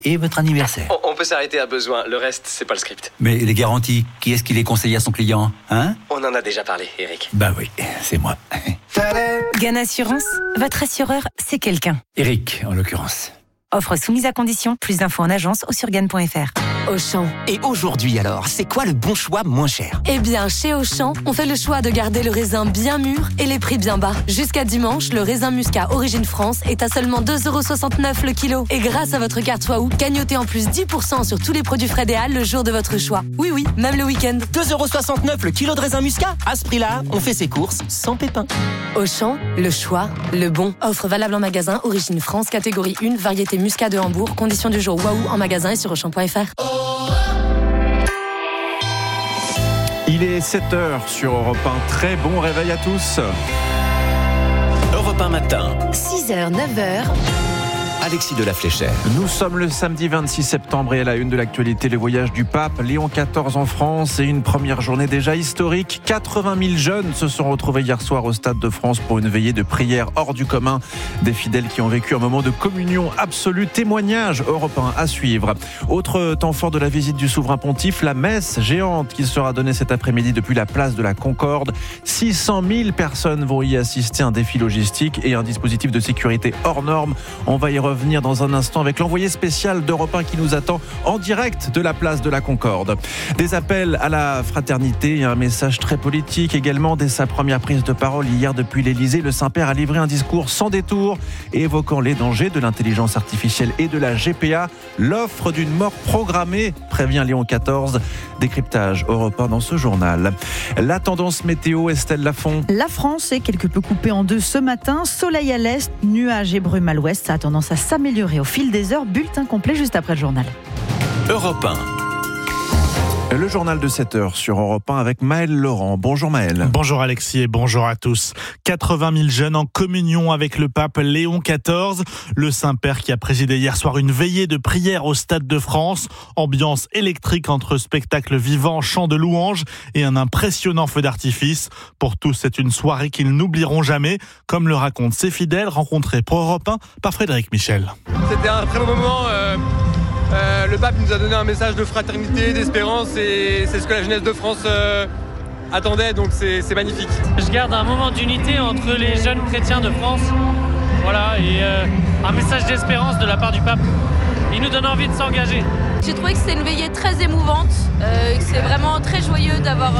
Et votre anniversaire. On peut s'arrêter à besoin, le reste, c'est pas le script. Mais les garanties, qui est-ce qui les conseille à son client, hein? On en a déjà parlé, Eric. Bah oui, c'est moi. Gann Assurance, votre assureur, c'est quelqu'un. Eric, en l'occurrence. Offre soumise à condition, plus d'infos en agence ou sur gann.fr. Auchan. Et aujourd'hui alors, c'est quoi le bon choix moins cher ? Eh bien, chez Auchan, on fait le choix de garder le raisin bien mûr et les prix bien bas. Jusqu'à dimanche, le raisin muscat Origine France est à seulement 2,69€ le kilo. Et grâce à votre carte Waouh, gagnotez en plus 10% sur tous les produits frais des Halles le jour de votre choix. Oui, même le week-end. 2,69€ le kilo de raisin muscat ? À ce prix-là, on fait ses courses sans pépin. Auchan, le choix, le bon. Offre valable en magasin, Origine France, catégorie 1, variété muscat de Hambourg. Conditions du jour Waouh en magasin et sur Auchan.fr. Il est 7h sur Europe 1. Très bon réveil à tous. Europe 1 matin. 6h, 9h. Alexis de la Fléchère. Nous sommes le samedi 26 septembre et à la une de l'actualité, le voyage du pape Léon XIV en France et une première journée déjà historique. 80 000 jeunes se sont retrouvés hier soir au Stade de France pour une veillée de prière hors du commun. Des fidèles qui ont vécu un moment de communion absolue. Témoignage européen à suivre. Autre temps fort de la visite du souverain pontife, la messe géante qui sera donnée cet après-midi depuis la place de la Concorde. 600 000 personnes vont y assister, un défi logistique et un dispositif de sécurité hors norme. On va y revenir dans un instant avec l'envoyé spécial d'Europe 1 qui nous attend en direct de la place de la Concorde. Des appels à la fraternité et un message très politique également. Dès sa première prise de parole hier depuis l'Elysée, le Saint-Père a livré un discours sans détour évoquant les dangers de l'intelligence artificielle et de la GPA. L'offre d'une mort programmée, prévient Léon XIV. Décryptage Europe 1 dans ce journal. La tendance météo, Estelle Lafont. La France est quelque peu coupée en deux ce matin. Soleil à l'est, nuages et brumes à l'ouest. Ça a tendance à s'améliorer au fil des heures. Bulletin complet juste après le journal. Europe 1. Le journal de 7h sur Europe 1 avec Maël Laurent. Bonjour Maël. Bonjour Alexis et bonjour à tous. 80 000 jeunes en communion avec le pape Léon XIV. Le Saint-Père qui a présidé hier soir une veillée de prière au Stade de France. Ambiance électrique entre spectacles vivants, chants de louanges et un impressionnant feu d'artifice. Pour tous, c'est une soirée qu'ils n'oublieront jamais, comme le racontent ses fidèles rencontrés pour Europe 1 par Frédéric Michel. C'était un très beau moment. Le pape nous a donné un message de fraternité, d'espérance et c'est ce que la jeunesse de France attendait, donc c'est magnifique. Je garde un moment d'unité entre les jeunes chrétiens de France, voilà, et un message d'espérance de la part du pape. Il nous donne envie de s'engager. J'ai trouvé que c'était une veillée très émouvante, que c'est vraiment très joyeux d'avoir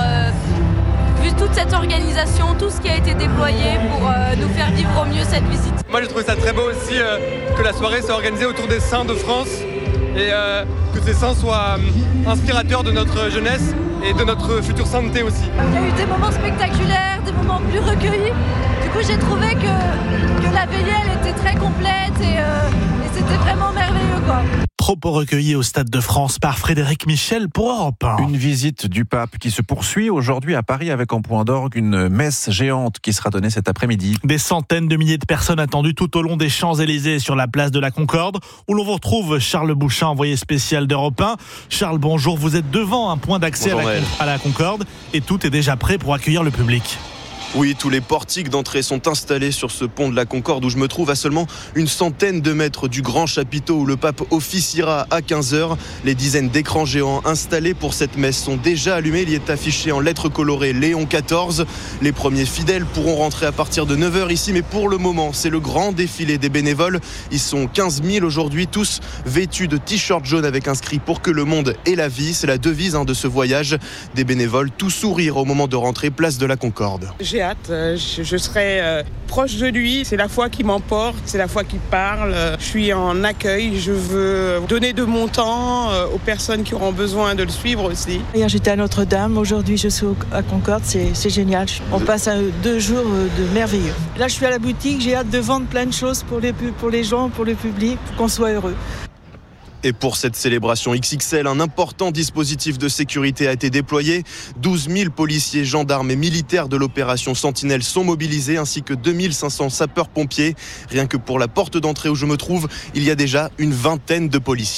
vu toute cette organisation, tout ce qui a été déployé pour nous faire vivre au mieux cette visite. Moi j'ai trouvé ça très beau aussi que la soirée soit organisée autour des saints de France et que ces saints soient inspirateurs de notre jeunesse et de notre future sainteté aussi. Il y a eu des moments spectaculaires, des moments plus recueillis. Du coup j'ai trouvé que la veillée elle était très complète et c'était vraiment merveilleux quoi. Propos recueillis au Stade de France par Frédéric Michel pour Europe 1. Une visite du pape qui se poursuit aujourd'hui à Paris avec en point d'orgue une messe géante qui sera donnée cet après-midi. Des centaines de milliers de personnes attendues tout au long des Champs-Élysées sur la place de la Concorde où l'on vous retrouve Charles Bouchin, envoyé spécial d'Europe 1. Charles, bonjour, vous êtes devant un point d'accès à la Concorde et tout est déjà prêt pour accueillir le public. Oui, tous les portiques d'entrée sont installés sur ce pont de la Concorde où je me trouve à seulement une centaine de mètres du grand chapiteau où le pape officiera à 15h. Les dizaines d'écrans géants installés pour cette messe sont déjà allumés. Il y est affiché en lettres colorées Léon XIV. Les premiers fidèles pourront rentrer à partir de 9h ici, mais pour le moment, c'est le grand défilé des bénévoles. Ils sont 15 000 aujourd'hui, tous vêtus de t-shirts jaunes avec inscrit « Pour que le monde ait la vie ». C'est la devise de ce voyage. Des bénévoles tout sourire au moment de rentrer place de la Concorde. J'ai hâte, je serai proche de lui, c'est la foi qui m'emporte, c'est la foi qui parle, je suis en accueil, je veux donner de mon temps aux personnes qui auront besoin de le suivre aussi. Hier j'étais à Notre-Dame, aujourd'hui je suis à Concorde, c'est génial, on passe 2 jours de merveilleux. Là je suis à la boutique, j'ai hâte de vendre plein de choses pour les gens, pour le public, pour qu'on soit heureux. Et pour cette célébration XXL, un important dispositif de sécurité a été déployé. 12 000 policiers, gendarmes et militaires de l'opération Sentinelle sont mobilisés, ainsi que 2500 sapeurs-pompiers. Rien que pour la porte d'entrée où je me trouve, il y a déjà une vingtaine de policiers.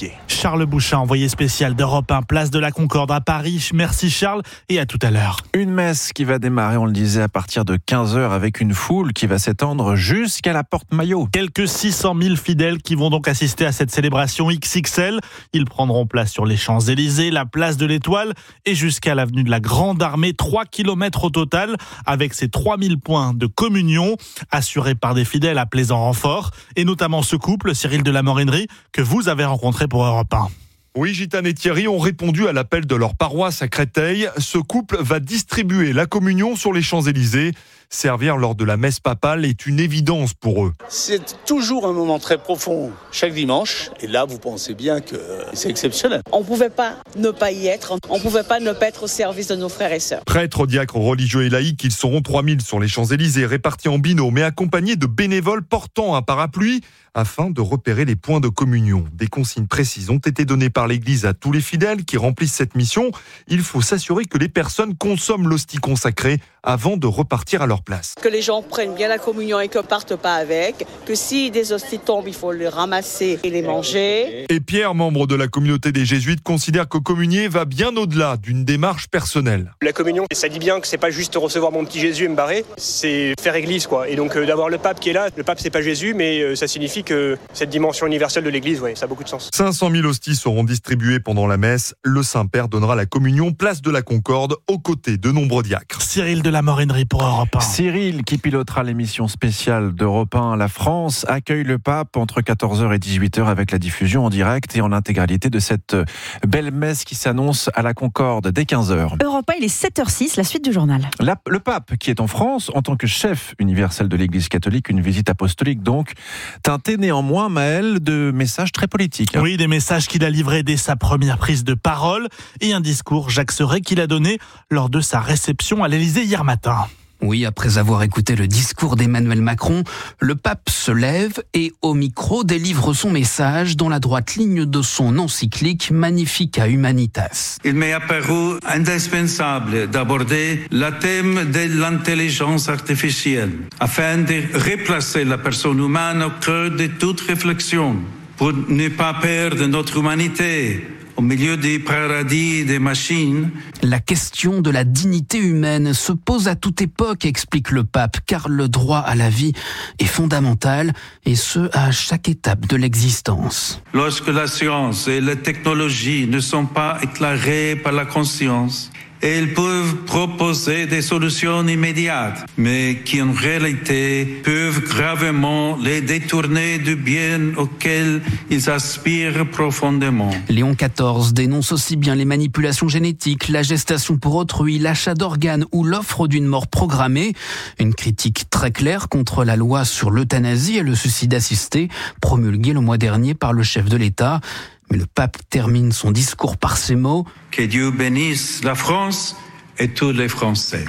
Charles Bouchin, envoyé spécial d'Europe 1, place de la Concorde à Paris. Merci Charles et à tout à l'heure. Une messe qui va démarrer, on le disait, à partir de 15h avec une foule qui va s'étendre jusqu'à la Porte Maillot. Quelques 600 000 fidèles qui vont donc assister à cette célébration XXL. Ils prendront place sur les Champs-Élysées, la place de l'Étoile et jusqu'à l'avenue de la Grande Armée. 3 km au total avec ces 3000 points de communion assurés par des fidèles appelés en renfort et notamment ce couple, Cyril de la Morinerie, que vous avez rencontré pour Europe 1. Oui, Gitane et Thierry ont répondu à l'appel de leur paroisse à Créteil. Ce couple va distribuer la communion sur les Champs-Élysées. Servir lors de la messe papale est une évidence pour eux. C'est toujours un moment très profond chaque dimanche. Et là, vous pensez bien que c'est exceptionnel. On ne pouvait pas ne pas y être. On ne pouvait pas ne pas être au service de nos frères et sœurs. Prêtres, diacres, religieux et laïcs, ils seront 3000 sur les Champs-Élysées, répartis en binôme et accompagnés de bénévoles portant un parapluie afin de repérer les points de communion. Des consignes précises ont été données par l'Église à tous les fidèles qui remplissent cette mission. Il faut s'assurer que les personnes consomment l'hostie consacrée avant de repartir à leur place. Que les gens prennent bien la communion et que ne partent pas avec. Que si des hosties tombent, il faut les ramasser et les manger. Et Pierre, membre de la communauté des Jésuites, considère que communier va bien au-delà d'une démarche personnelle. La communion, ça dit bien que c'est pas juste recevoir mon petit Jésus et me barrer, c'est faire église, quoi. Et donc d'avoir le pape qui est là, le pape c'est pas Jésus, mais ça signifie que cette dimension universelle de l'église, ouais, ça a beaucoup de sens. 500 000 hosties seront distribuées pendant la messe. Le Saint-Père donnera la communion place de la Concorde aux côtés de nombreux diacres. Cyril de la Morinerie pour Europe 1. Cyril qui pilotera l'émission spéciale d'Europe 1. La France accueille le pape entre 14h et 18h avec la diffusion en direct et en intégralité de cette belle messe qui s'annonce à la Concorde dès 15h. Europe 1, il est 7h06, la suite du journal. Le pape qui est en France en tant que chef universel de l'Église catholique, une visite apostolique donc teintée néanmoins, Maël, de messages très politiques. Oui, des messages qu'il a livrés dès sa première prise de parole et un discours, Jacques Serret, qu'il a donné lors de sa réception à l'Élysée hier matin. Oui, après avoir écouté le discours d'Emmanuel Macron, le pape se lève et, au micro, délivre son message dans la droite ligne de son encyclique Magnificat Humanitas. Il m'est apparu indispensable d'aborder le thème de l'intelligence artificielle afin de replacer la personne humaine au cœur de toute réflexion pour ne pas perdre notre humanité au milieu des paradis des machines. La question de la dignité humaine se pose à toute époque, explique le pape, car le droit à la vie est fondamental, et ce, à chaque étape de l'existence. Lorsque la science et la technologie ne sont pas éclairées par la conscience, elles peuvent proposer des solutions immédiates, mais qui en réalité peuvent gravement les détourner du bien auquel ils aspirent profondément. Léon XIV dénonce aussi bien les manipulations génétiques, la gestation pour autrui, l'achat d'organes ou l'offre d'une mort programmée. Une critique très claire contre la loi sur l'euthanasie et le suicide assisté, promulguée le mois dernier par le chef de l'État. Mais le pape termine son discours par ces mots. Que Dieu bénisse la France et tous les Français.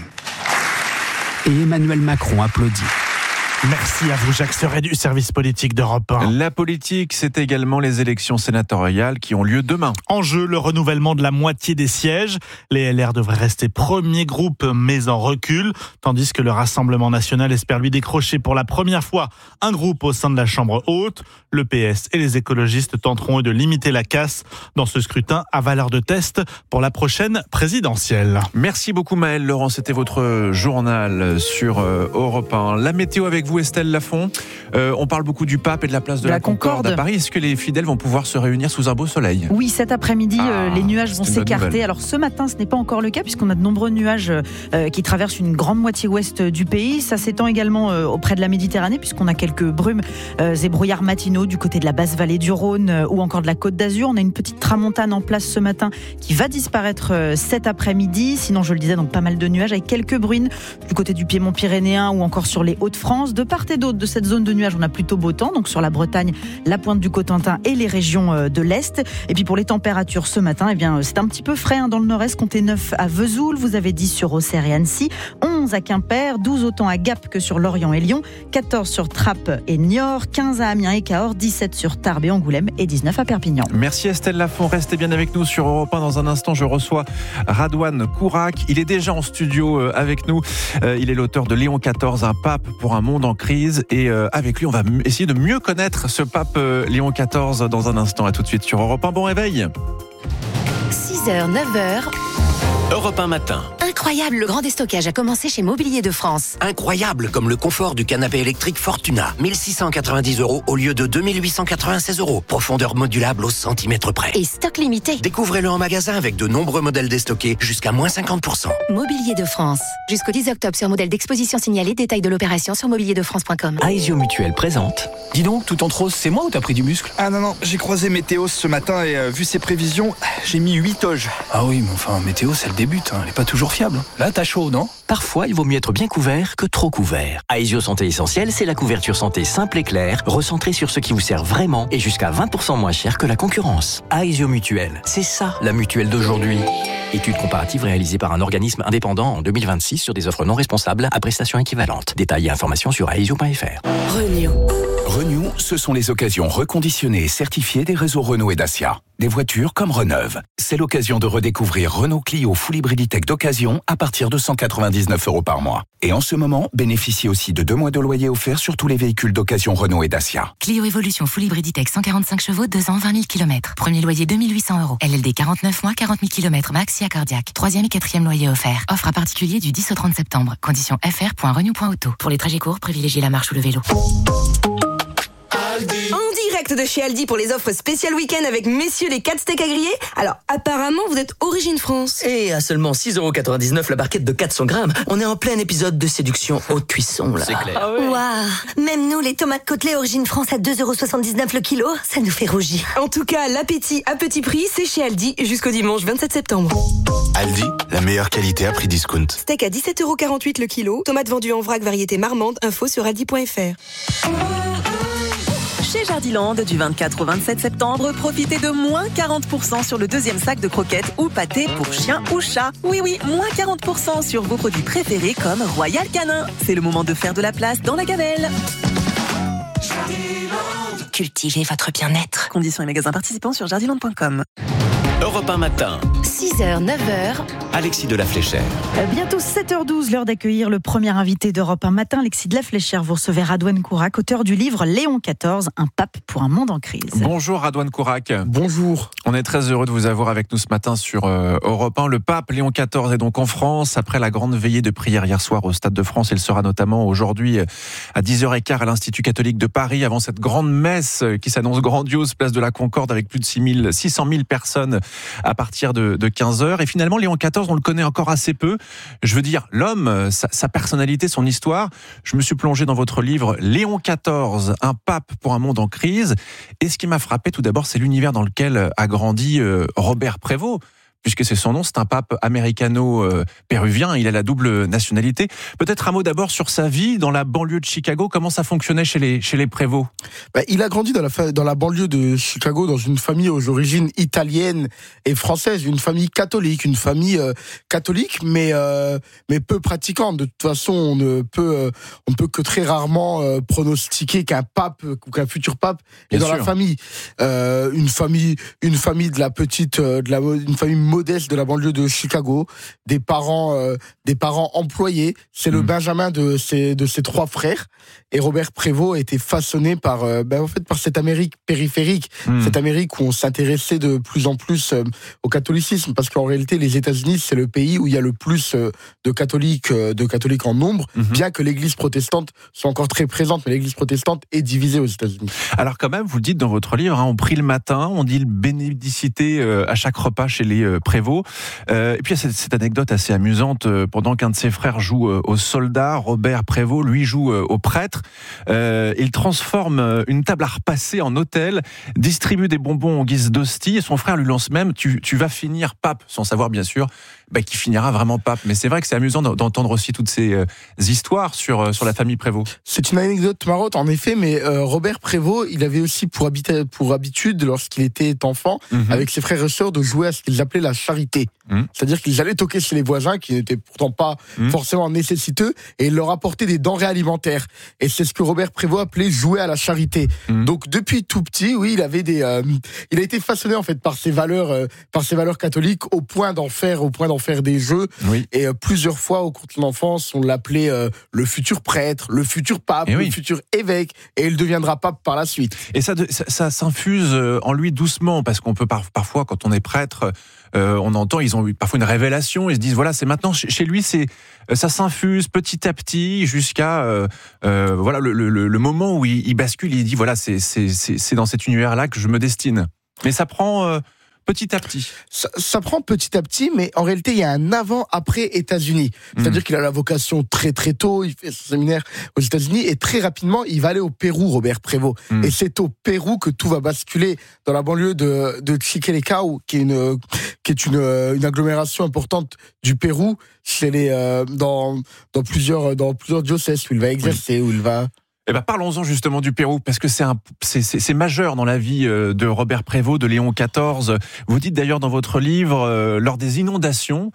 Et Emmanuel Macron applaudit. Merci à vous, Jacques Serret du service politique d'Europe 1. La politique, c'est également les élections sénatoriales qui ont lieu demain. En jeu, le renouvellement de la moitié des sièges. Les LR devraient rester premier groupe, mais en recul, tandis que le Rassemblement national espère lui décrocher pour la première fois un groupe au sein de la Chambre haute. Le PS et les écologistes tenteront eux de limiter la casse dans ce scrutin à valeur de test pour la prochaine présidentielle. Merci beaucoup Maël. Laurent, c'était votre journal sur Europe 1. La météo avec vous, Estelle Lafont. On parle beaucoup du pape et de la place de la Concorde à Paris. Est-ce que les fidèles vont pouvoir se réunir sous un beau soleil ? Oui, cet après-midi, les nuages vont s'écarter. Alors ce matin, ce n'est pas encore le cas puisqu'on a de nombreux nuages qui traversent une grande moitié ouest du pays. Ça s'étend également auprès de la Méditerranée puisqu'on a quelques brumes et brouillards matinaux du côté de la basse vallée du Rhône ou encore de la Côte d'Azur. On a une petite tramontane en place ce matin qui va disparaître cet après-midi. Sinon, je le disais, donc pas mal de nuages avec quelques bruines du côté du Piémont pyrénéen ou encore sur les Hauts-de-France. De part et d'autre de cette zone de nuages, on a plutôt beau temps, donc sur la Bretagne, la pointe du Cotentin et les régions de l'Est. Et puis pour les températures ce matin, eh bien, c'est un petit peu frais dans le nord-est. Comptez 9 à Vesoul, vous avez 10 sur Auxerre et Annecy, 11 à Quimper, 12 autant à Gap que sur Lorient et Lyon, 14 sur Trappes et Niort, 15 à Amiens et Cahors, 17 sur Tarbes et Angoulême et 19 à Perpignan. Merci Estelle Lafont, restez bien avec nous sur Europe 1. Dans un instant, je reçois Radouane Kourac. Il est déjà en studio avec nous. Il est l'auteur de Léon XIV, un pape pour un monde monde en crise. Et avec lui, on va essayer de mieux connaître ce pape Léon XIV dans un instant. À tout de suite sur Europe 1. Bon réveil. 6h, 9h. Europe 1 matin. Incroyable, le grand déstockage a commencé chez Mobilier de France. Incroyable, comme le confort du canapé électrique Fortuna. 1690 € au lieu de 2896 €. Profondeur modulable au centimètre près. Et stock limité. Découvrez-le en magasin avec de nombreux modèles déstockés jusqu'à moins 50%. Mobilier de France. Jusqu'au 10 octobre sur modèle d'exposition signalé. Détail de l'opération sur mobilierdefrance.com. Aesio Mutuelle présente. Dis donc, tout en rose, c'est moi ou t'as pris du muscle? Ah non, j'ai croisé Météo ce matin et vu ses prévisions, j'ai mis 8 toges. Ah oui, mais enfin, Météo, c'est le début, elle est pas toujours fiable. Là, t'as chaud, non? Parfois, il vaut mieux être bien couvert que trop couvert. Aesio Santé Essentielle, c'est la couverture santé simple et claire, recentrée sur ce qui vous sert vraiment et jusqu'à 20% moins cher que la concurrence. Aesio Mutuelle, c'est ça, la mutuelle d'aujourd'hui. Étude comparative réalisée par un organisme indépendant en 2026 sur des offres non responsables à prestations équivalentes. Détails et informations sur aesio.fr. Renew, ce sont les occasions reconditionnées et certifiées des réseaux Renault et Dacia. Des voitures comme Reneuve. C'est l'occasion de redécouvrir Renault Clio Full Hybrid Tech d'occasion à partir de 199 € par mois. Et en ce moment, bénéficiez aussi de 2 mois de loyer offert sur tous les véhicules d'occasion Renault et Dacia. Clio Evolution Full Hybrid Tech 145 chevaux, 2 ans, 20 000 km. Premier loyer 2 800 €. LLD 49 mois, 40 000 km max et cardiaque. 3e et 4e loyer offert. Offre à particulier du 10 au 30 septembre. Conditions fr.renew.auto. Pour les trajets courts, privilégiez la marche ou le vélo. En direct de chez Aldi pour les offres spéciales week-end avec messieurs les 4 steaks à griller. Alors apparemment vous êtes Origine France. Et à seulement 6,99 € la barquette de 400 grammes, on est en plein épisode de séduction haute cuisson là. C'est clair. Ah ouais. Waouh, même nous les tomates côtelées Origine France à 2,79 € le kilo, ça nous fait rougir. En tout cas, l'appétit à petit prix, c'est chez Aldi jusqu'au dimanche 27 septembre. Aldi, la meilleure qualité à prix discount. Steak à 17,48 € le kilo, tomates vendues en vrac variété marmande, info sur aldi.fr. Chez Jardiland, du 24 au 27 septembre, profitez de moins 40% sur le 2e sac de croquettes ou pâtés pour chien ou chat. Oui, moins 40% sur vos produits préférés comme Royal Canin. C'est le moment de faire de la place dans la gamelle. Cultivez votre bien-être. Conditions et magasins participants sur jardiland.com. Europe 1 matin. 6h, 9h. Alexis de la Fléchère. Bientôt 7h12, l'heure d'accueillir le premier invité d'Europe 1 matin, Alexis de la Fléchère. Vous recevez Radouane Kourac, auteur du livre Léon XIV, un pape pour un monde en crise. Bonjour Radouane Kourac. Bonjour. On est très heureux de vous avoir avec nous ce matin sur Europe 1. Le pape Léon XIV est donc en France après la grande veillée de prière hier soir au Stade de France. Il sera notamment aujourd'hui à 10h15 à l'Institut catholique de Paris avant cette grande messe qui s'annonce grandiose, place de la Concorde avec plus de 600 000 personnes à partir de 15h. Et finalement, Léon XIV, on le connaît encore assez peu. Je veux dire, l'homme, sa personnalité, son histoire. Je me suis plongé dans votre livre Léon XIV, un pape pour un monde en crise. Et ce qui m'a frappé tout d'abord, c'est l'univers dans lequel a grandi Robert Prévost. Puisque c'est son nom, c'est un pape américano-péruvien, il a la double nationalité. Peut-être un mot d'abord sur sa vie dans la banlieue de Chicago, comment ça fonctionnait chez les Prévost? Il a grandi dans la banlieue de Chicago, dans une famille aux origines italiennes et françaises, une famille catholique, mais peu pratiquante. De toute façon, on ne peut que très rarement pronostiquer qu'un pape ou qu'un futur pape est dans la famille. Une famille de la petite, une famille modeste de la banlieue de Chicago, des parents employés. C'est le Benjamin de ses 3 frères. Et Robert Prévost a été façonné par cette Amérique périphérique, cette Amérique où on s'intéressait de plus en plus au catholicisme, parce qu'en réalité, les États-Unis, c'est le pays où il y a le plus de catholiques en nombre, bien que l'Église protestante soit encore très présente, mais l'Église protestante est divisée aux États-Unis. Alors quand même, vous le dites dans votre livre, on prie le matin, on dit le bénédicité à chaque repas chez les Prévost. Et puis il y a cette anecdote assez amusante, pendant qu'un de ses frères joue au soldat, Robert Prévost, lui joue au prêtre. Il transforme une table à repasser en hôtel, distribue des bonbons en guise d'hostie, et son frère lui lance même tu vas finir pape, sans savoir bien sûr qu'il finira vraiment pape. Mais c'est vrai que c'est amusant d'entendre aussi toutes ces histoires sur la famille Prévost. C'est une anecdote marrante en effet, mais Robert Prévost, il avait aussi pour habitude, lorsqu'il était enfant, avec ses frères et sœurs, de jouer à ce qu'ils appelaient la charité. C'est-à-dire qu'ils allaient toquer chez les voisins, qui n'étaient pourtant pas forcément nécessiteux, et ils leur apportaient des denrées alimentaires. Et c'est ce que Robert Prévost appelait jouer à la charité. Donc depuis tout petit, oui, il a été façonné en fait par ses valeurs catholiques, au point d'en faire d'en faire des jeux. Oui. Et plusieurs fois au cours de son enfance, on l'appelait le futur prêtre, le futur pape, le futur évêque, et il deviendra pape par la suite. Et ça s'infuse en lui doucement, parce qu'on peut parfois, quand on est prêtre, on entend, ils ont eu parfois une révélation, ils se disent voilà, c'est maintenant chez lui, ça s'infuse petit à petit jusqu'à voilà le moment où il bascule, il dit voilà, c'est dans cet univers-là que je me destine. Mais ça prend petit à petit. Ça prend petit à petit, mais en réalité, il y a un avant-après États-Unis. C'est-à-dire qu'il a la vocation très très tôt, il fait son séminaire aux États-Unis, et très rapidement, il va aller au Pérou, Robert Prévost. Et c'est au Pérou que tout va basculer, dans la banlieue de Chiquilecao, qui est une agglomération importante du Pérou. Dans plusieurs diocèses où il va exercer, où il va... Eh ben, parlons-en justement du Pérou, parce que c'est majeur dans la vie de Robert Prévost, de Léon XIV. Vous dites d'ailleurs dans votre livre, lors des inondations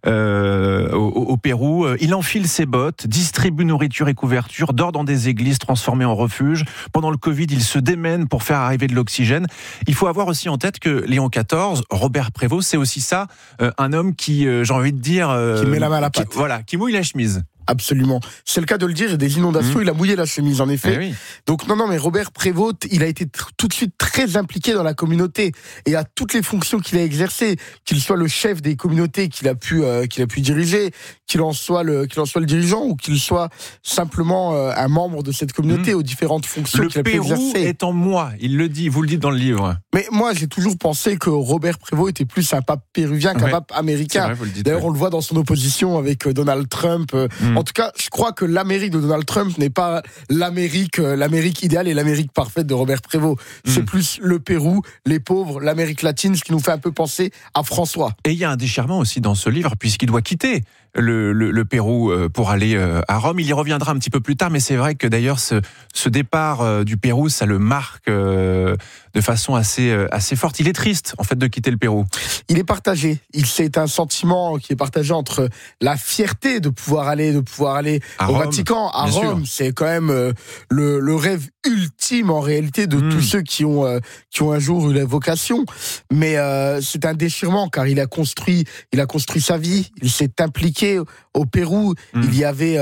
au Pérou, il enfile ses bottes, distribue nourriture et couverture, dort dans des églises transformées en refuge. Pendant le Covid, il se démène pour faire arriver de l'oxygène. Il faut avoir aussi en tête que Léon XIV, Robert Prévost, c'est aussi ça, un homme qui, j'ai envie de dire... qui met la main à la pâte. Qui mouille la chemise. Absolument. C'est le cas de le dire, des inondations, il a mouillé la chemise, en effet. Oui. Donc, non, mais Robert Prévost, il a été tout de suite très impliqué dans la communauté et à toutes les fonctions qu'il a exercées, qu'il soit le chef des communautés qu'il a pu diriger, qu'il en soit le dirigeant ou qu'il soit simplement un membre de cette communauté aux différentes fonctions qu'il a pu exercer. Le Pérou est en moi, il le dit, vous le dites dans le livre. Mais moi, j'ai toujours pensé que Robert Prévost était plus un pape péruvien qu'un pape américain. Vrai, vous le dites, d'ailleurs, on le voit dans son opposition avec Donald Trump. En tout cas, je crois que l'Amérique de Donald Trump n'est pas l'Amérique idéale et l'Amérique parfaite de Robert Prévost. C'est plus le Pérou, les pauvres, l'Amérique latine, ce qui nous fait un peu penser à François. Et il y a un déchirement aussi dans ce livre, puisqu'il doit quitter le Pérou pour aller à Rome. Il y reviendra un petit peu plus tard, mais c'est vrai que d'ailleurs ce départ du Pérou, ça le marque de façon assez forte. Il est triste en fait de quitter le Pérou. Il est partagé. C'est un sentiment qui est partagé entre la fierté de pouvoir aller au Vatican, à Rome. C'est quand même le rêve ultime en réalité de tous ceux qui ont un jour eu la vocation. Mais c'est un déchirement car il a construit sa vie. Il s'est impliqué au Pérou. Il y avait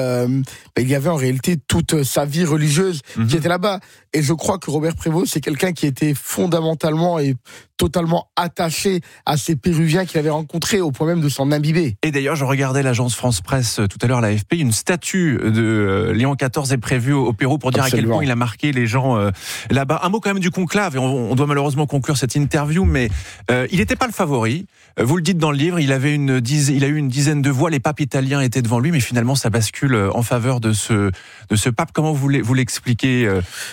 en réalité toute sa vie religieuse qui était là-bas. Et je crois que Robert Prévost, c'est quelqu'un qui était fondamentalement et totalement attaché à ces Péruviens qu'il avait rencontrés au point même de s'en imbiber. Et d'ailleurs, je regardais l'agence France Presse tout à l'heure, l'AFP, une statue de Léon XIV est prévue au Pérou pour dire à quel point il a marqué les gens là-bas. Un mot quand même du conclave, et on doit malheureusement conclure cette interview, mais il n'était pas le favori. Vous le dites dans le livre, il a eu une dizaine de voix, les papes italiens étaient devant lui, mais finalement ça bascule en faveur de ce pape. Comment vous l'expliquez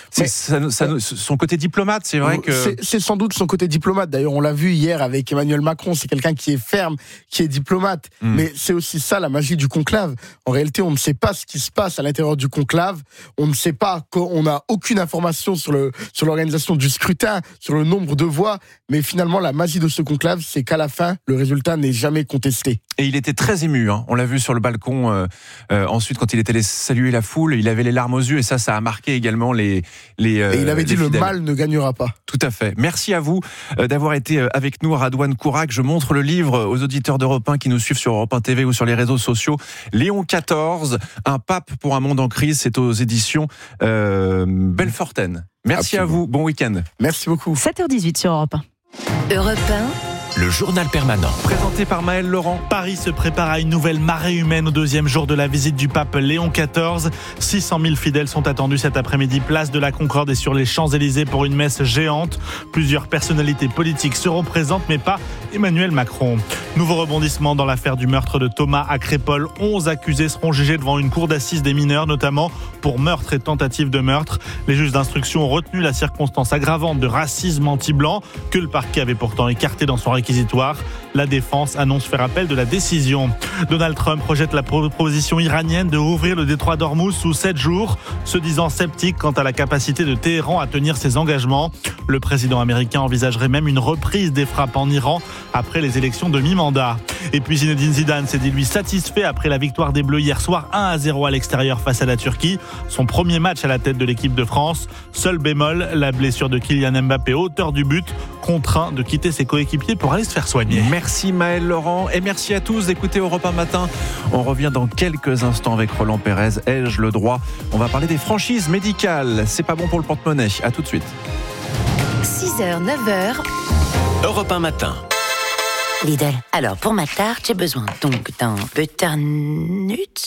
son côté diplomate, c'est vrai que... C'est sans doute son côté diplomate. D'ailleurs, on l'a vu hier avec Emmanuel Macron, c'est quelqu'un qui est ferme, qui est diplomate. Mais c'est aussi ça la magie du conclave. En réalité, on ne sait pas ce qui se passe à l'intérieur du conclave. On ne sait pas, on n'a aucune information sur l'organisation du scrutin, sur le nombre de voix. Mais finalement, la magie de ce conclave, c'est qu'à la fin, le résultat n'est jamais contesté. Et il était très ému, hein. On l'a vu sur le balcon. Ensuite, quand il était allé saluer la foule, il avait les larmes aux yeux et ça a marqué également les et il avait dit le mal ne gagnera pas. Tout à fait. Merci à vous d'avoir été avec nous, Radouane Kourac. Je montre le livre aux auditeurs d'Europe 1 qui nous suivent sur Europe 1 TV ou sur les réseaux sociaux. Léon XIV, un pape pour un monde en crise. C'est aux éditions Belfortaine. Merci à vous. Bon week-end. Merci beaucoup. 7h18 sur Europe 1. Europe 1. Le journal permanent. Présenté par Maël Laurent. Paris se prépare à une nouvelle marée humaine au deuxième jour de la visite du pape Léon XIV. 600 000 fidèles sont attendus cet après-midi, place de la Concorde et sur les Champs-Élysées pour une messe géante. Plusieurs personnalités politiques seront présentes, mais pas Emmanuel Macron. Nouveau rebondissement dans l'affaire du meurtre de Thomas à Crépol. 11 accusés seront jugés devant une cour d'assises des mineurs, notamment pour meurtre et tentative de meurtre. Les juges d'instruction ont retenu la circonstance aggravante de racisme anti-blanc que le parquet avait pourtant écarté dans son réquisitoire. La défense annonce faire appel de la décision. Donald Trump projette la proposition iranienne de rouvrir le détroit d'Ormuz sous 7 jours, se disant sceptique quant à la capacité de Téhéran à tenir ses engagements. Le président américain envisagerait même une reprise des frappes en Iran après les élections de mi-mandat. Et puis Zinedine Zidane s'est dit lui satisfait après la victoire des Bleus hier soir 1-0 à l'extérieur face à la Turquie. Son premier match à la tête de l'équipe de France. Seul bémol, la blessure de Kylian Mbappé, auteur du but, contraint de quitter ses coéquipiers pour aller se faire soigner. Merci Maël Laurent et merci à tous d'écouter Europe 1 Matin. On revient dans quelques instants avec Roland Pérez. Ai-je le droit ? On va parler des franchises médicales. C'est pas bon pour le porte-monnaie. À tout de suite. 6h, 9h. Europe 1 Matin. Lidl. Alors, pour ma tarte, j'ai besoin donc d'un butternut,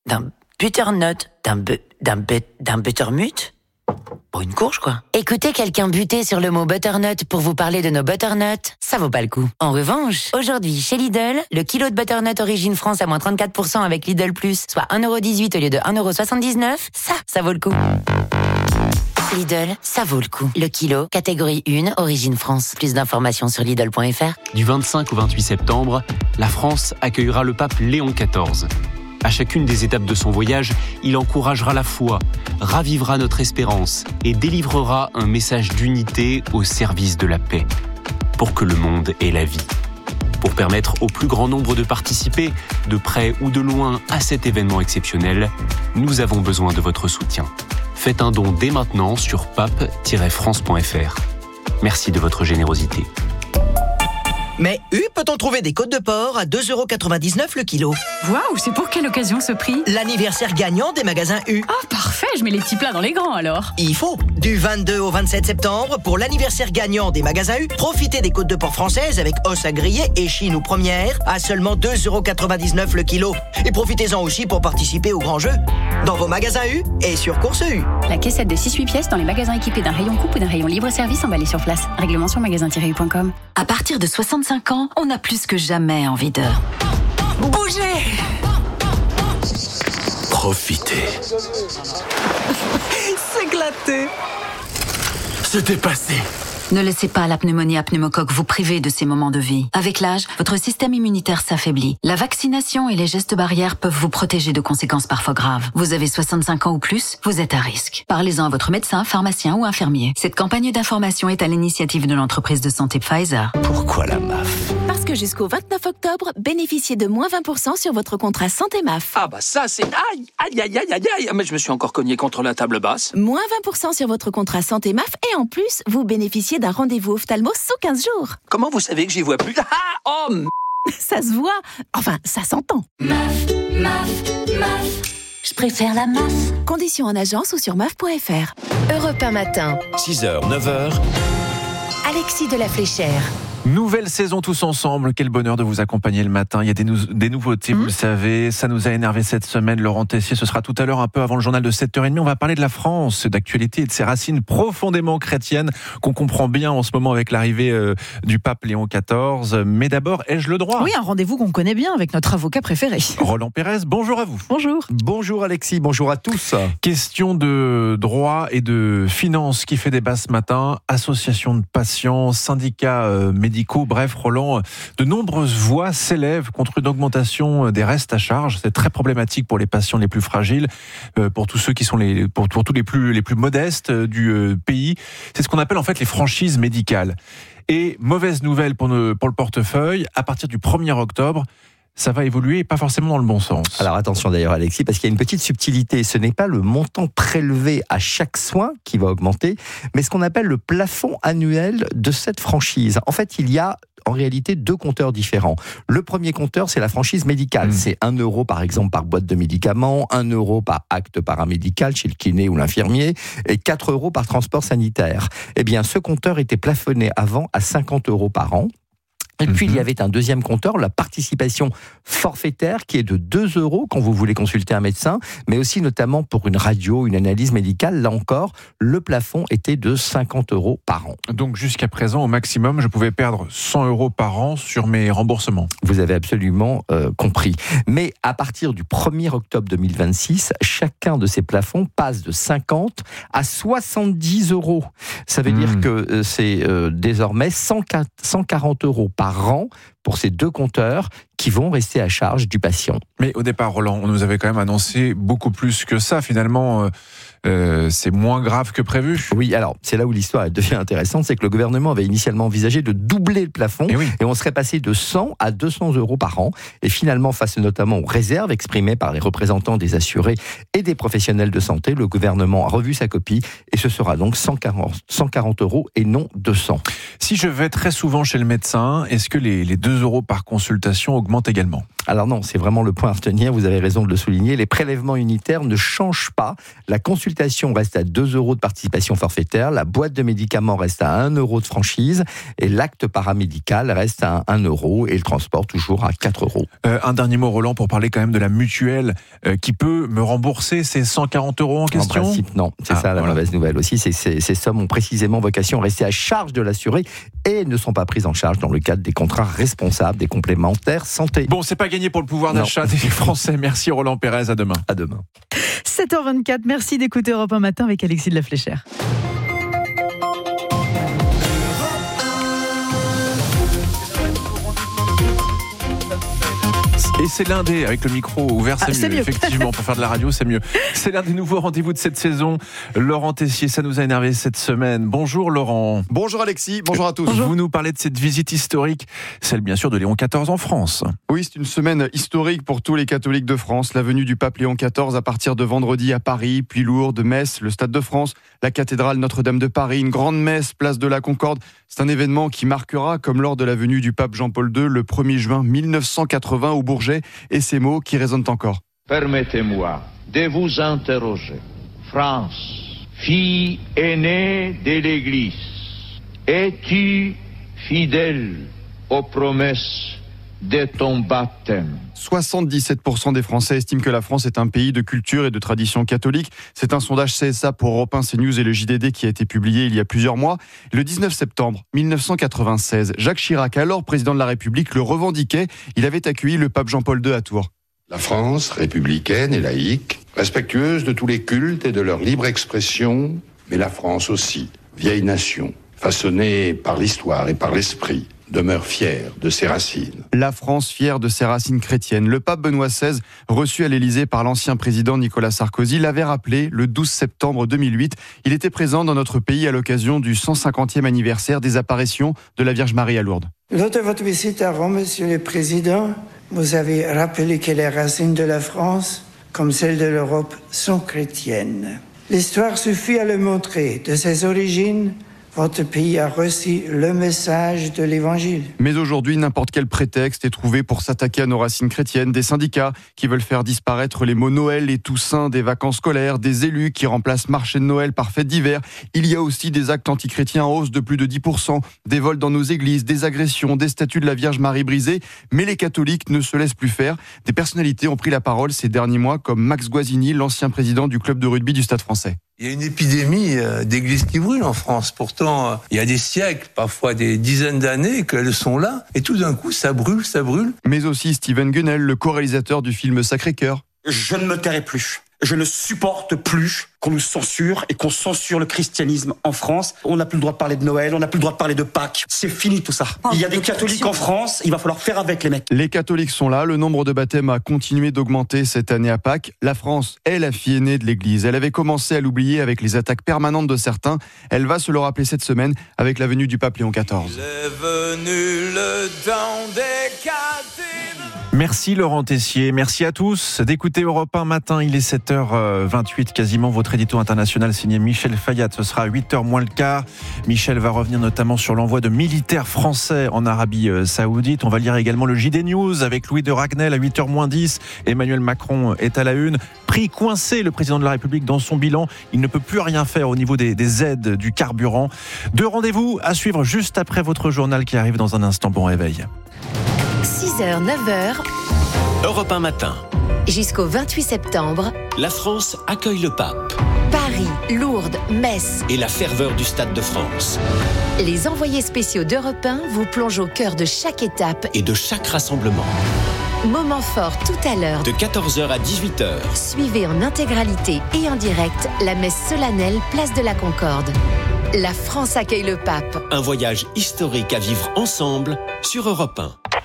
d'un buttermut. Pour une courge, quoi. Écoutez quelqu'un buter sur le mot butternut pour vous parler de nos butternuts, ça vaut pas le coup. En revanche, aujourd'hui, chez Lidl, le kilo de butternut Origine France à moins 34% avec Lidl Plus, soit 1,18€ au lieu de 1,79€, ça vaut le coup. Lidl, ça vaut le coup. Le kilo, catégorie 1, Origine France. Plus d'informations sur Lidl.fr. Du 25 au 28 septembre, la France accueillera le pape Léon XIV. À chacune des étapes de son voyage, il encouragera la foi, ravivera notre espérance et délivrera un message d'unité au service de la paix, pour que le monde ait la vie. Pour permettre au plus grand nombre de participer, de près ou de loin, à cet événement exceptionnel, nous avons besoin de votre soutien. Faites un don dès maintenant sur pape-france.fr. Merci de votre générosité. Mais peut-on trouver des côtes de porc à 2,99€ le kilo? Waouh, c'est pour quelle occasion ce prix? L'anniversaire gagnant des magasins U. Oh, parfait, je mets les petits plats dans les grands alors. Il faut. Du 22 au 27 septembre, pour l'anniversaire gagnant des magasins U, profitez des côtes de porc françaises avec os à griller et chine ou première à seulement 2,99€ le kilo. Et profitez-en aussi pour participer au grand jeu dans vos magasins U et sur Course U. La caissette de 6-8 pièces dans les magasins équipés d'un rayon coupe ou d'un rayon libre-service emballé sur place. Règlement sur magasin-u.com. À partir de 65 ans, on a plus que jamais envie de Bougez! Profitez. S'éclater. Se dépasser. Ne laissez pas la pneumonie à pneumocoque vous priver de ces moments de vie. Avec l'âge, votre système immunitaire s'affaiblit. La vaccination et les gestes barrières peuvent vous protéger de conséquences parfois graves. Vous avez 65 ans ou plus, vous êtes à risque. Parlez-en à votre médecin, pharmacien ou infirmier. Cette campagne d'information est à l'initiative de l'entreprise de santé Pfizer. Pourquoi la MAF? Parce que jusqu'au 29 octobre, bénéficiez de moins 20% sur votre contrat santé MAF. Ah bah ça c'est... Aïe, mais je me suis encore cogné contre la table basse. Moins 20% sur votre contrat santé MAF et en plus, vous bénéficiez d'un rendez-vous ophtalmo sous 15 jours. Comment vous savez que j'y vois plus? Ça se voit. Enfin, ça s'entend. MAF. Je préfère la MAF. Conditions en agence ou sur MAF.fr. Europe 1 Matin. 6h, 9h. Alexis de la Fléchère. Nouvelle saison tous ensemble, quel bonheur de vous accompagner le matin. Il y a des nouveautés, vous le savez, ça nous a énervé cette semaine. Laurent Tessier, ce sera tout à l'heure un peu avant le journal de 7h30. On va parler de la France, d'actualité et de ses racines profondément chrétiennes qu'on comprend bien en ce moment avec l'arrivée du pape Léon XIV. Mais d'abord, ai-je le droit? Oui, un rendez-vous qu'on connaît bien avec notre avocat préféré. Roland Pérez, bonjour à vous. Bonjour. Bonjour Alexis, bonjour à tous. Question de droit et de finances qui fait débat ce matin. Association de patients, syndicats médicaux, bref, Roland, de nombreuses voix s'élèvent contre une augmentation des restes à charge. C'est très problématique pour les patients les plus fragiles, pour tous ceux qui sont pour tous les plus modestes du pays. C'est ce qu'on appelle en fait les franchises médicales. Et mauvaise nouvelle pour le portefeuille, à partir du 1er octobre, ça va évoluer et pas forcément dans le bon sens. Alors attention d'ailleurs Alexis, parce qu'il y a une petite subtilité. Ce n'est pas le montant prélevé à chaque soin qui va augmenter, mais ce qu'on appelle le plafond annuel de cette franchise. En fait, il y a en réalité deux compteurs différents. Le premier compteur, c'est la franchise médicale. C'est 1 euro par exemple par boîte de médicaments, 1 euro par acte paramédical chez le kiné ou l'infirmier, et 4 euros par transport sanitaire. Eh bien, ce compteur était plafonné avant à 50 euros par an. Et puis, il y avait un deuxième compteur, la participation forfaitaire, qui est de 2 euros quand vous voulez consulter un médecin, mais aussi notamment pour une radio, une analyse médicale. Là encore, le plafond était de 50 euros par an. Donc, jusqu'à présent, au maximum, je pouvais perdre 100 euros par an sur mes remboursements. Vous avez absolument compris. Mais à partir du 1er octobre 2026, chacun de ces plafonds passe de 50 à 70 euros. Ça veut dire que c'est désormais 140 euros par an pour ces deux compteurs qui vont rester à charge du patient. Mais au départ, Roland, on nous avait quand même annoncé beaucoup plus que ça. Finalement, c'est moins grave que prévu. Oui, alors c'est là où l'histoire devient intéressante, c'est que le gouvernement avait initialement envisagé de doubler le plafond et on serait passé de 100 à 200 euros par an. Et finalement, face notamment aux réserves exprimées par les représentants des assurés et des professionnels de santé, le gouvernement a revu sa copie et ce sera donc 140 euros et non 200. Si je vais très souvent chez le médecin, est-ce que les 2 euros par consultation augmentent également ? Alors non, c'est vraiment le point à retenir, vous avez raison de le souligner, les prélèvements unitaires ne changent pas, la consultation reste à 2 euros de participation forfaitaire, la boîte de médicaments reste à 1 euro de franchise et l'acte paramédical reste à 1 euro et le transport toujours à 4 euros. Un dernier mot, Roland, pour parler quand même de la mutuelle qui peut me rembourser ces 140 euros en question ? En principe, non. C'est ça la mauvaise nouvelle aussi. Ces sommes ont précisément vocation à rester à charge de l'assuré et ne sont pas prises en charge dans le cadre des contrats responsables des complémentaires santé. Bon, c'est pas gagné pour le pouvoir d'achat des Français. Merci Roland Pérez, à demain. À demain. 7h24, merci d'écouter Europe 1 Matin avec Alexis de la Fléchère. Et c'est l'un des, avec le micro ouvert, c'est mieux. Effectivement, pour faire de la radio, c'est mieux. C'est l'un des nouveaux rendez-vous de cette saison. Laurent Tessier, ça nous a énervé cette semaine. Bonjour Laurent. Bonjour Alexis, bonjour à tous. Vous nous parlez de cette visite historique, celle bien sûr de Léon XIV en France. Oui, c'est une semaine historique pour tous les catholiques de France. La venue du pape Léon XIV à partir de vendredi à Paris, puis Lourdes, Metz, le Stade de France, la cathédrale Notre-Dame de Paris, une grande messe, place de la Concorde. C'est un événement qui marquera, comme lors de la venue du pape Jean-Paul II le 1er juin 1980 au Bourget, et ces mots qui résonnent encore. Permettez-moi de vous interroger. France, fille aînée de l'Église, es-tu fidèle aux promesses de ton baptême ? 77% des Français estiment que la France est un pays de culture et de tradition catholique. C'est un sondage CSA pour Europe 1, CNews et le JDD qui a été publié il y a plusieurs mois. Le 19 septembre 1996, Jacques Chirac, alors président de la République, le revendiquait. Il avait accueilli le pape Jean-Paul II à Tours. La France, républicaine et laïque, respectueuse de tous les cultes et de leur libre expression, mais la France aussi, vieille nation, façonnée par l'histoire et par l'esprit, demeure fière de ses racines. La France fière de ses racines chrétiennes. Le pape Benoît XVI, reçu à l'Élysée par l'ancien président Nicolas Sarkozy, l'avait rappelé le 12 septembre 2008. Il était présent dans notre pays à l'occasion du 150e anniversaire des apparitions de la Vierge Marie à Lourdes. Lors de votre visite à Rome, Monsieur le Président, vous avez rappelé que les racines de la France, comme celles de l'Europe, sont chrétiennes. L'histoire suffit à le montrer. De ses origines, votre pays a reçu le message de l'Évangile. Mais aujourd'hui, n'importe quel prétexte est trouvé pour s'attaquer à nos racines chrétiennes. Des syndicats qui veulent faire disparaître les mots Noël et Toussaint des vacances scolaires, des élus qui remplacent marché de Noël par fête d'hiver. Il y a aussi des actes antichrétiens en hausse de plus de 10%, des vols dans nos églises, des agressions, des statues de la Vierge Marie brisées. Mais les catholiques ne se laissent plus faire. Des personnalités ont pris la parole ces derniers mois, comme Max Guazzini, l'ancien président du club de rugby du Stade Français. Il y a une épidémie d'églises qui brûlent en France. Pourtant, il y a des siècles, parfois des dizaines d'années qu'elles sont là. Et tout d'un coup, ça brûle, ça brûle. Mais aussi Steven Gunnell, le co-réalisateur du film Sacré-Cœur. Je ne me tairai plus. Je ne supporte plus qu'on nous censure et qu'on censure le christianisme en France. On n'a plus le droit de parler de Noël, on n'a plus le droit de parler de Pâques. C'est fini tout ça. Il y a des catholiques en France, il va falloir faire avec les mecs. Les catholiques sont là, le nombre de baptêmes a continué d'augmenter cette année à Pâques. La France est la fille aînée de l'Église. Elle avait commencé à l'oublier avec les attaques permanentes de certains. Elle va se le rappeler cette semaine avec la venue du pape Léon XIV. C'est venu le temps des cathédrales. Merci Laurent Tessier, merci à tous d'écouter Europe 1 Matin, il est 7h28 quasiment, votre édito international signé Michel Fayat, ce sera à 8h moins le quart. Michel va revenir notamment sur l'envoi de militaires français en Arabie Saoudite, on va lire également le JD News avec Louis de Ragnel à 8h moins 10, Emmanuel Macron est à la une, pris coincé le président de la République dans son bilan, il ne peut plus rien faire au niveau des aides du carburant. Deux rendez-vous à suivre juste après votre journal qui arrive dans un instant, bon réveil. 6h, 9h. Europe 1 Matin. Jusqu'au 28 septembre. La France accueille le pape. Paris, Lourdes, Metz. Et la ferveur du Stade de France. Les envoyés spéciaux d'Europe 1 vous plongent au cœur de chaque étape. Et de chaque rassemblement. Moment fort tout à l'heure. De 14h à 18h. Suivez en intégralité et en direct la messe solennelle Place de la Concorde. La France accueille le pape. Un voyage historique à vivre ensemble sur Europe 1.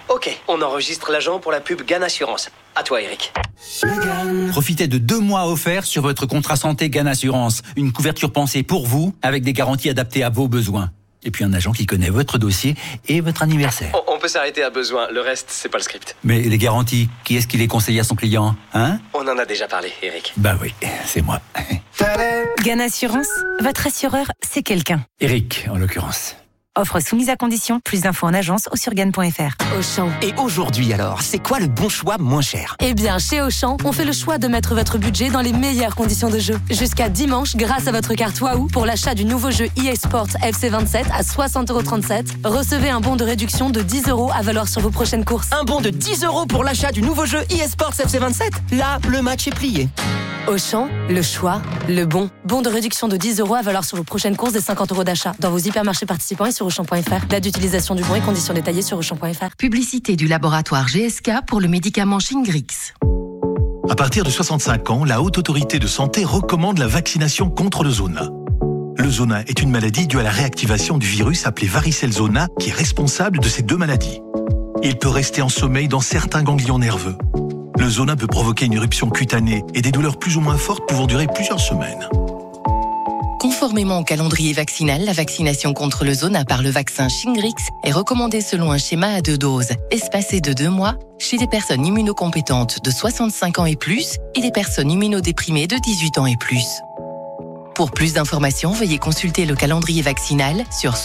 Ok, on enregistre l'agent pour la pub GAN Assurance. À toi, Eric. Profitez de 2 mois offerts sur votre contrat santé GAN Assurance. Une couverture pensée pour vous, avec des garanties adaptées à vos besoins. Et puis un agent qui connaît votre dossier et votre anniversaire. On peut s'arrêter à besoin, le reste, c'est pas le script. Mais les garanties, qui est-ce qui les conseille à son client, hein? On en a déjà parlé, Eric. Bah oui, c'est moi. GAN Assurance, votre assureur, c'est quelqu'un. Eric, en l'occurrence. Offre soumise à condition, plus d'infos en agence ou sur GAN.fr. Auchan. Et aujourd'hui alors, c'est quoi le bon choix moins cher? Eh bien, chez Auchan, on fait le choix de mettre votre budget dans les meilleures conditions de jeu. Jusqu'à dimanche, grâce à votre carte Wahoo, pour l'achat du nouveau jeu EA Sports FC27 à 60,37 €, recevez un bon de réduction de 10 € à valoir sur vos prochaines courses. Un bon de 10 € pour l'achat du nouveau jeu EA Sports FC27? Là, le match est plié. Auchan, le choix, le bon. Bon de réduction de 10 € à valoir sur vos prochaines courses des 50 € d'achat. Dans vos hypermarchés participants et sur Auchan.fr. Date d'utilisation du bon et conditions détaillées sur Auchan.fr. Publicité du laboratoire GSK pour le médicament Shingrix. À partir de 65 ans, la Haute Autorité de Santé recommande la vaccination contre le zona. Le zona est une maladie due à la réactivation du virus appelé varicelle zona qui est responsable de ces 2 maladies. Il peut rester en sommeil dans certains ganglions nerveux. Le zona peut provoquer une éruption cutanée et des douleurs plus ou moins fortes pouvant durer plusieurs semaines. Conformément au calendrier vaccinal, la vaccination contre le zona par le vaccin Shingrix est recommandée selon un schéma à 2 doses, espacé de 2 mois, chez des personnes immunocompétentes de 65 ans et plus et des personnes immunodéprimées de 18 ans et plus. Pour plus d'informations, veuillez consulter le calendrier vaccinal sur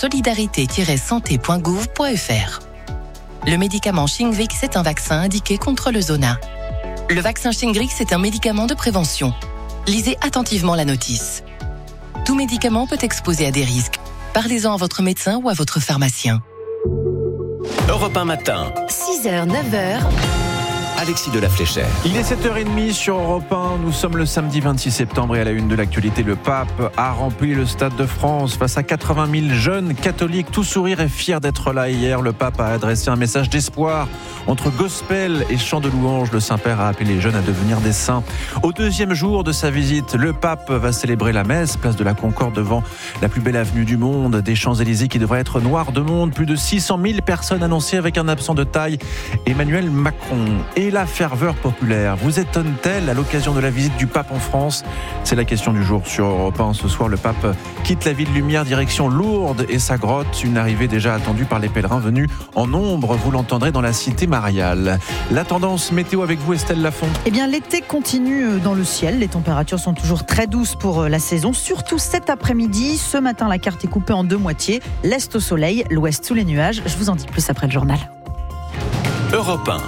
solidarité-santé.gouv.fr. Le médicament Shingrix est un vaccin indiqué contre le zona. Le vaccin Shingrix est un médicament de prévention. Lisez attentivement la notice. Tout médicament peut exposer à des risques. Parlez-en à votre médecin ou à votre pharmacien. Europe 1 matin. 6h, 9h. Alexis de la Fléchère. Il est 7h30 sur Europe 1. Nous sommes le samedi 26 septembre et à la une de l'actualité, le pape a rempli le Stade de France face à 80 000 jeunes catholiques, tout sourire et fiers d'être là. Hier, le pape a adressé un message d'espoir. Entre gospel et chant de louange, le Saint-Père a appelé les jeunes à devenir des saints. Au 2e jour de sa visite, le pape va célébrer la messe, place de la Concorde devant la plus belle avenue du monde, des Champs-Élysées qui devrait être noire de monde. Plus de 600 000 personnes annoncées avec un absent de taille, Emmanuel Macron. Et la ferveur populaire vous étonne-t-elle à l'occasion de la visite du pape en France? C'est la question du jour sur Europe 1. Ce soir, le pape quitte la ville lumière direction Lourdes et sa grotte, une arrivée déjà attendue par les pèlerins venus en nombre, vous l'entendrez dans la cité mariale. La tendance météo avec vous, Estelle Lafont. Eh bien, l'été continue dans le ciel, les températures sont toujours très douces pour la saison, surtout cet après-midi. Ce matin, la carte est coupée en 2 moitiés, l'est au soleil, l'ouest sous les nuages. Je vous en dis plus après le journal. Europe 1.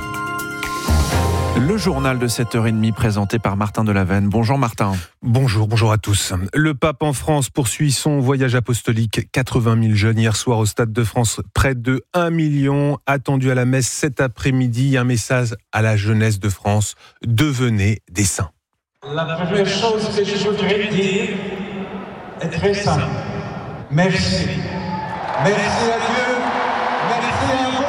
Le journal de 7h30 présenté par Martin Delavenne. Bonjour Martin. Bonjour à tous. Le pape en France poursuit son voyage apostolique. 80 000 jeunes hier soir au Stade de France. Près de 1 million attendus à la messe cet après-midi. Un message à la jeunesse de France. Devenez des saints. La première chose que je voudrais dire est très simple. Merci. Merci à Dieu. Merci à vous.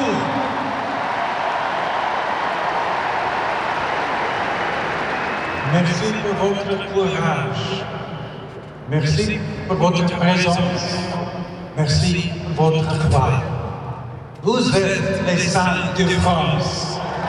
Merci pour votre courage. Merci pour votre présence. Merci pour votre foi. Vous êtes les saints de France.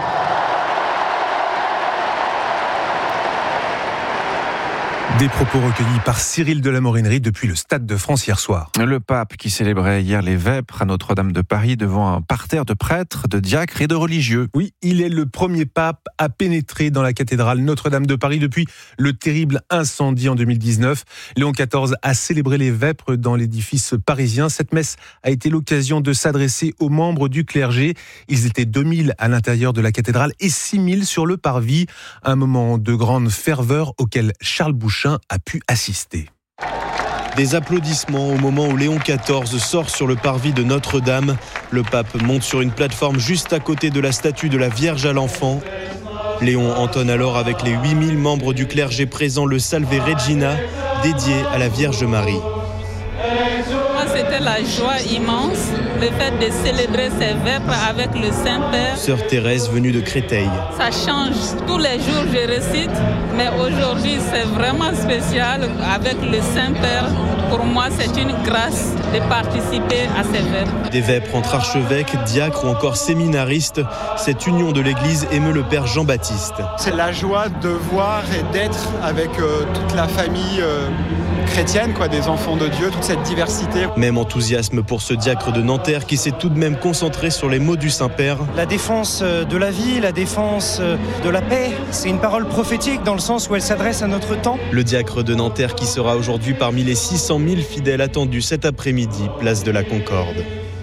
Des propos recueillis par Cyril de la Morinerie depuis le Stade de France hier soir. Le pape qui célébrait hier les vêpres à Notre-Dame de Paris devant un parterre de prêtres, de diacres et de religieux. Oui, il est le premier pape à pénétrer dans la cathédrale Notre-Dame de Paris depuis le terrible incendie en 2019. Léon XIV a célébré les vêpres dans l'édifice parisien. Cette messe a été l'occasion de s'adresser aux membres du clergé. Ils étaient 2000 à l'intérieur de la cathédrale et 6000 sur le parvis. Un moment de grande ferveur auquel Charles Bouchin a pu assister. Des applaudissements au moment où Léon XIV sort sur le parvis de Notre-Dame. Le pape monte sur une plateforme juste à côté de la statue de la Vierge à l'Enfant. Léon entonne alors avec les 8000 membres du clergé présents le Salve Regina, dédié à la Vierge Marie. C'était la joie immense le fait de célébrer ces vêpres avec le Saint-Père. Sœur Thérèse venue de Créteil. Ça change. Tous les jours, je récite, mais aujourd'hui, c'est vraiment spécial avec le Saint-Père. Pour moi, c'est une grâce de participer à ces vêpres. Des vêpres entre archevêques, diacres ou encore séminaristes. Cette union de l'Église émeut le Père Jean-Baptiste. C'est la joie de voir et d'être avec toute la famille chrétienne, des enfants de Dieu, toute cette diversité. Même enthousiasme pour ce diacre de Nanterre qui s'est tout de même concentré sur les mots du Saint-Père. La défense de la vie, la défense de la paix, c'est une parole prophétique dans le sens où elle s'adresse à notre temps. Le diacre de Nanterre qui sera aujourd'hui parmi les 600 000 fidèles attendus cet après-midi, place de la Concorde.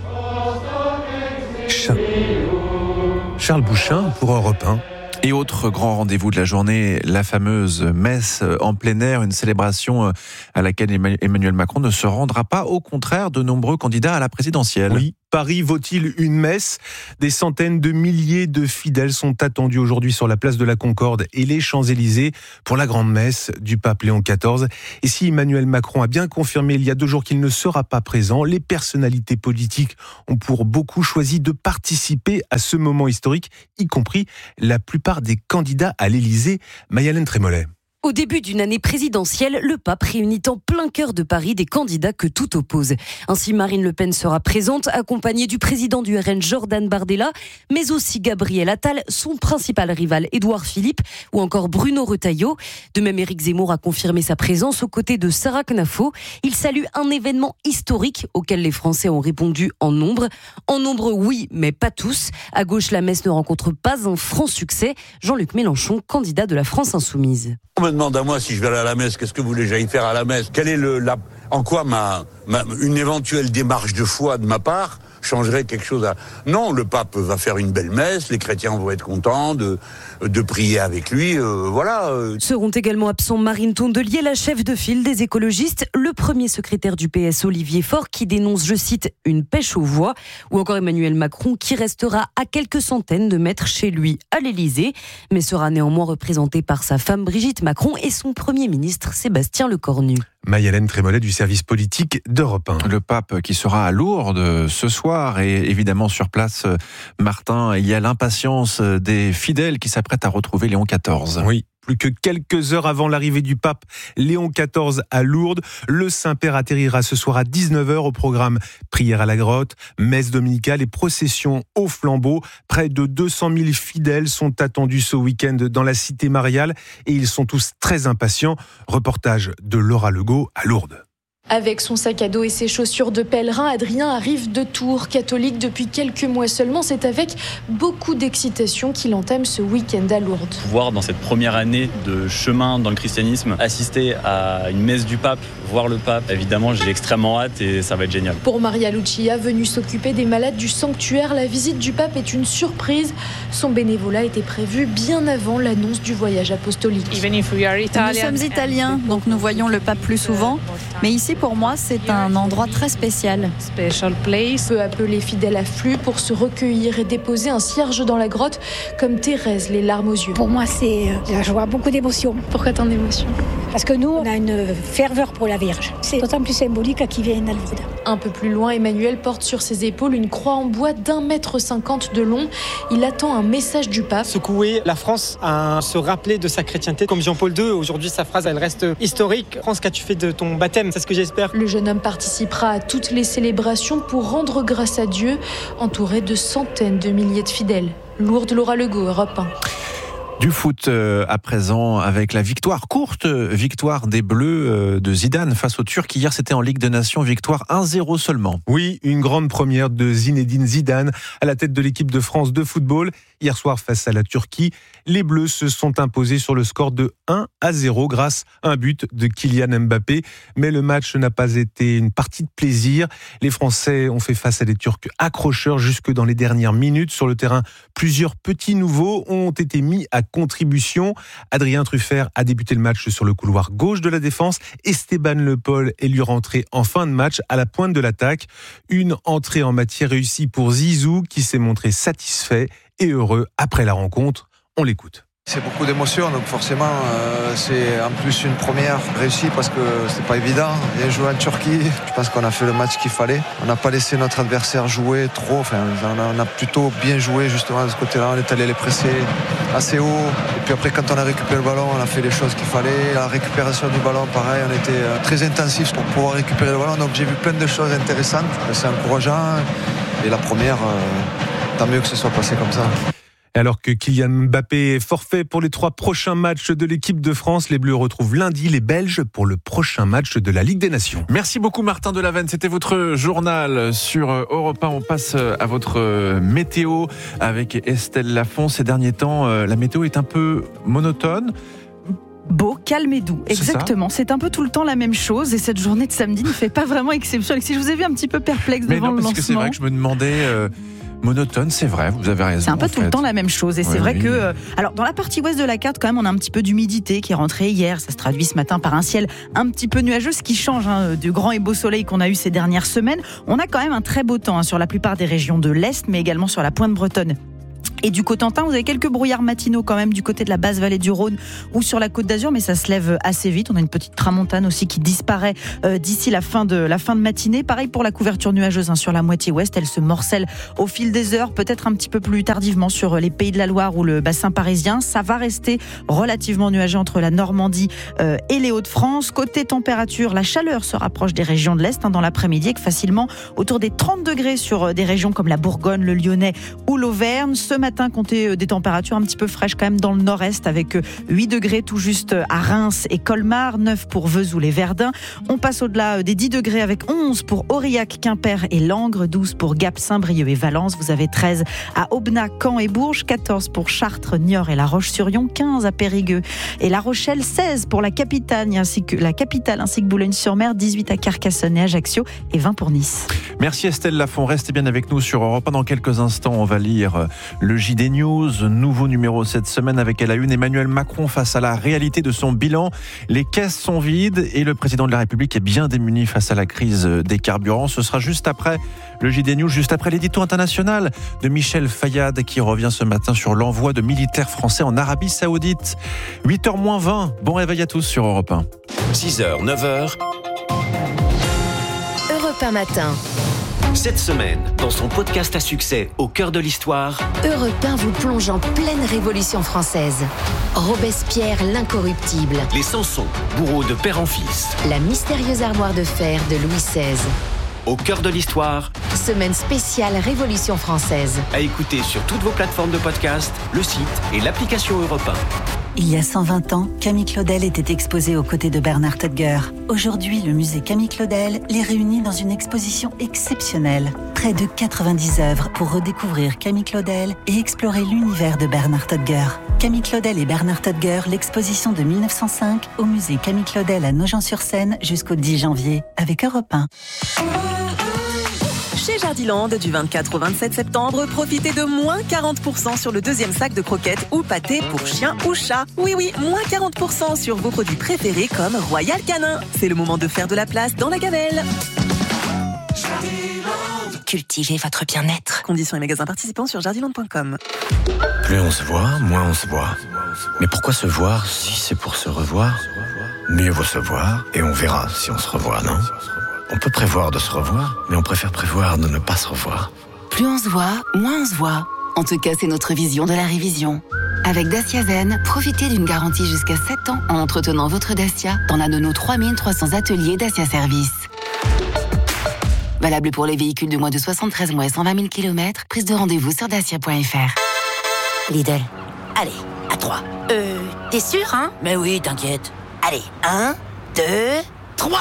Charles Bouchin pour Europe 1. Et autre grand rendez-vous de la journée, la fameuse messe en plein air, une célébration à laquelle Emmanuel Macron ne se rendra pas, au contraire de nombreux candidats à la présidentielle. Oui. Paris vaut-il une messe ? Des centaines de milliers de fidèles sont attendus aujourd'hui sur la place de la Concorde et les Champs-Élysées pour la grande messe du pape Léon XIV. Et si Emmanuel Macron a bien confirmé il y a 2 jours qu'il ne sera pas présent, les personnalités politiques ont pour beaucoup choisi de participer à ce moment historique, y compris la plupart des candidats à l'Élysée. Mayalène Trémollet. Au début d'une année présidentielle, le pape réunit en plein cœur de Paris des candidats que tout oppose. Ainsi, Marine Le Pen sera présente, accompagnée du président du RN Jordan Bardella, mais aussi Gabriel Attal, son principal rival Édouard Philippe, ou encore Bruno Retailleau. De même, Éric Zemmour a confirmé sa présence aux côtés de Sarah Knafo. Il salue un événement historique auquel les Français ont répondu en nombre. En nombre, oui, mais pas tous. À gauche, la messe ne rencontre pas un franc succès. Jean-Luc Mélenchon, candidat de la France Insoumise. On me demande à moi si je vais aller à la messe, qu'est-ce que vous voulez que j'aille faire à la messe ? Quelle est en quoi une éventuelle démarche de foi de ma part changerait quelque chose à... Non, le pape va faire une belle messe, les chrétiens vont être contents de prier avec lui, voilà. Seront également absents Marine Tondelier, la chef de file des écologistes, le premier secrétaire du PS Olivier Faure qui dénonce, je cite, une pêche aux voix, ou encore Emmanuel Macron qui restera à quelques centaines de mètres chez lui à l'Élysée, mais sera néanmoins représenté par sa femme Brigitte Macron et son premier ministre Sébastien Lecornu. Mayalène Trémollet du service politique d'Europe 1. Le pape qui sera à Lourdes ce soir et évidemment sur place, Martin, il y a l'impatience des fidèles qui s'apprêtent à retrouver Léon XIV. Oui. Plus que quelques heures avant l'arrivée du pape Léon XIV à Lourdes, le Saint-Père atterrira ce soir à 19h au programme prière à la grotte, messe dominicale et procession au flambeau. Près de 200 000 fidèles sont attendus ce week-end dans la cité mariale et ils sont tous très impatients. Reportage de Laura Legault à Lourdes. Avec son sac à dos et ses chaussures de pèlerin, Adrien arrive de Tours. Catholique depuis quelques mois seulement, c'est avec beaucoup d'excitation qu'il entame ce week-end à Lourdes. Pouvoir, dans cette première année de chemin dans le christianisme, assister à une messe du pape, voir le pape, évidemment, j'ai extrêmement hâte et ça va être génial. Pour Maria Lucia, venue s'occuper des malades du sanctuaire, la visite du pape est une surprise. Son bénévolat était prévu bien avant l'annonce du voyage apostolique. Nous sommes italiens, donc nous voyons le pape plus souvent. Mais ici, pour moi, c'est un endroit très spécial. Peu à peu, les fidèles affluent pour se recueillir et déposer un cierge dans la grotte, comme Thérèse, les larmes aux yeux. Pour moi, c'est la joie, beaucoup d'émotions. Pourquoi tant d'émotions ? Parce que nous, on a une ferveur pour la Vierge. C'est d'autant plus symbolique qu'ils viennent à Lourdes. Un peu plus loin, Emmanuel porte sur ses épaules une croix en bois d'1,50 m de long. Il attend un message du pape. Secouer la France à se rappeler de sa chrétienté. Comme Jean-Paul II, aujourd'hui, sa phrase, elle reste historique. France, qu'as-tu fait de ton baptême ? C'est ce que j'espère. Le jeune homme participera à toutes les célébrations pour rendre grâce à Dieu, entouré de centaines de milliers de fidèles. Lourdes, Laura Legault, Europe 1. Du foot à présent avec la courte victoire des Bleus de Zidane face aux Turcs. Hier, c'était en Ligue des Nations, victoire 1-0 seulement. Oui, une grande première de Zinedine Zidane à la tête de l'équipe de France de football. Hier soir, face à la Turquie, les Bleus se sont imposés sur le score de 1-0 grâce à un but de Kylian Mbappé. Mais le match n'a pas été une partie de plaisir. Les Français ont fait face à des Turcs accrocheurs jusque dans les dernières minutes. Sur le terrain, plusieurs petits nouveaux ont été mis à contribution. Adrien Truffert a débuté le match sur le couloir gauche de la défense. Esteban Le Paul est lui rentré en fin de match à la pointe de l'attaque. Une entrée en matière réussie pour Zizou qui s'est montré satisfait et heureux après la rencontre. On l'écoute. C'est beaucoup d'émotions, donc forcément c'est en plus une première réussie parce que c'est pas évident. Bien joué en Turquie, je pense qu'on a fait le match qu'il fallait. On n'a pas laissé notre adversaire jouer trop, on a plutôt bien joué justement de ce côté-là. On est allé les presser assez haut. Et puis après quand on a récupéré le ballon, on a fait les choses qu'il fallait. La récupération du ballon, pareil, on était très intensif pour pouvoir récupérer le ballon. Donc j'ai vu plein de choses intéressantes, c'est encourageant. Et la première, tant mieux que ce soit passé comme ça. Alors que Kylian Mbappé est forfait pour les 3 prochains matchs de l'équipe de France, les Bleus retrouvent lundi les Belges pour le prochain match de la Ligue des Nations. Merci beaucoup Martin Delavenne, c'était votre journal sur Europe 1. On passe à votre météo avec Estelle Lafont. Ces derniers temps, la météo est un peu monotone. Beau, calme et doux, exactement. C'est un peu tout le temps la même chose et cette journée de samedi ne fait pas vraiment exception. Alexis, je vous ai vu un petit peu perplexe devant le lancement. Parce que c'est vrai que je me demandais... monotone, c'est vrai, vous avez raison. C'est un peu tout le temps la même chose. Et c'est vrai que... alors, dans la partie ouest de la carte, quand même, on a un petit peu d'humidité qui est rentrée hier. Ça se traduit ce matin par un ciel un petit peu nuageux, ce qui change du grand et beau soleil qu'on a eu ces dernières semaines. On a quand même un très beau temps sur la plupart des régions de l'Est, mais également sur la pointe bretonne. Et du Cotentin, vous avez quelques brouillards matinaux quand même du côté de la basse vallée du Rhône ou sur la Côte d'Azur, mais ça se lève assez vite. On a une petite tramontane aussi qui disparaît d'ici la fin de matinée. Pareil pour la couverture nuageuse sur la moitié ouest, elle se morcelle au fil des heures, peut-être un petit peu plus tardivement sur les Pays de la Loire ou le bassin parisien. Ça va rester relativement nuageux entre la Normandie et les Hauts-de-France. Côté température, la chaleur se rapproche des régions de l'Est dans l'après-midi, avec facilement autour des 30 degrés sur des régions comme la Bourgogne, le Lyonnais ou l'Auvergne. Ce matin, comptez des températures un petit peu fraîches quand même dans le nord-est, avec 8 degrés tout juste à Reims et Colmar, 9 pour Vesoul et Verdun. On passe au-delà des 10 degrés avec 11 pour Aurillac, Quimper et Langres, 12 pour Gap, Saint-Brieuc et Valence. Vous avez 13 à Aubenas, Caen et Bourges, 14 pour Chartres, Niort et La Roche-sur-Yon, 15 à Périgueux et La Rochelle, 16 pour la capitale ainsi que Boulogne-sur-Mer, 18 à Carcassonne et Ajaccio et 20 pour Nice. Merci Estelle Lafont, restez bien avec nous sur Europe 1. Dans quelques instants, on va lire le JD News, nouveau numéro cette semaine avec à la une Emmanuel Macron face à la réalité de son bilan. Les caisses sont vides et le président de la République est bien démuni face à la crise des carburants. Ce sera juste après le JD News, juste après l'édito international de Michel Fayad qui revient ce matin sur l'envoi de militaires français en Arabie Saoudite. 8h-20, bon réveil à tous sur Europe 1. 6h, 9h. Europe 1 matin. Cette semaine, dans son podcast à succès Au cœur de l'histoire, Europe 1 vous plonge en pleine Révolution française. Robespierre l'incorruptible. les Samson, bourreaux de père en fils. La mystérieuse armoire de fer de Louis XVI. Au cœur de l'histoire, Semaine spéciale Révolution française. à écouter sur toutes vos plateformes de podcast, le site et l'application Europe 1. Il y a 120 ans, Camille Claudel était exposée aux côtés de Bernard Todger. Aujourd'hui, le musée Camille Claudel les réunit dans une exposition exceptionnelle. Près de 90 œuvres pour redécouvrir Camille Claudel et explorer l'univers de Bernard Todger. Camille Claudel et Bernard Todger, l'exposition de 1905 au musée Camille Claudel à Nogent-sur-Seine jusqu'au 10 janvier avec Europe 1. Chez Jardiland, du 24 au 27 septembre, profitez de moins 40% sur le deuxième sac de croquettes ou pâtés pour chien ou chat. Oui, moins 40% sur vos produits préférés comme Royal Canin. C'est le moment de faire de la place dans la gamelle. Cultivez votre bien-être. Conditions et magasins participants sur jardiland.com. Plus on se voit, moins on se voit. Mais pourquoi se voir si c'est pour se revoir ? Mieux vaut se voir et on verra si on se revoit, non ? On peut prévoir de se revoir, mais on préfère prévoir de ne pas se revoir. Plus on se voit, moins on se voit. En tout cas, c'est notre vision de la révision. Avec Dacia Zen, profitez d'une garantie jusqu'à 7 ans en entretenant votre Dacia dans l'un de nos 3300 ateliers Dacia Service. Valable pour les véhicules de moins de 73 mois et 120 000 km. Prise de rendez-vous sur dacia.fr. Lidl. Allez, à 3. T'es sûr, hein ? Mais oui, t'inquiète. Allez, 1, 2, 3.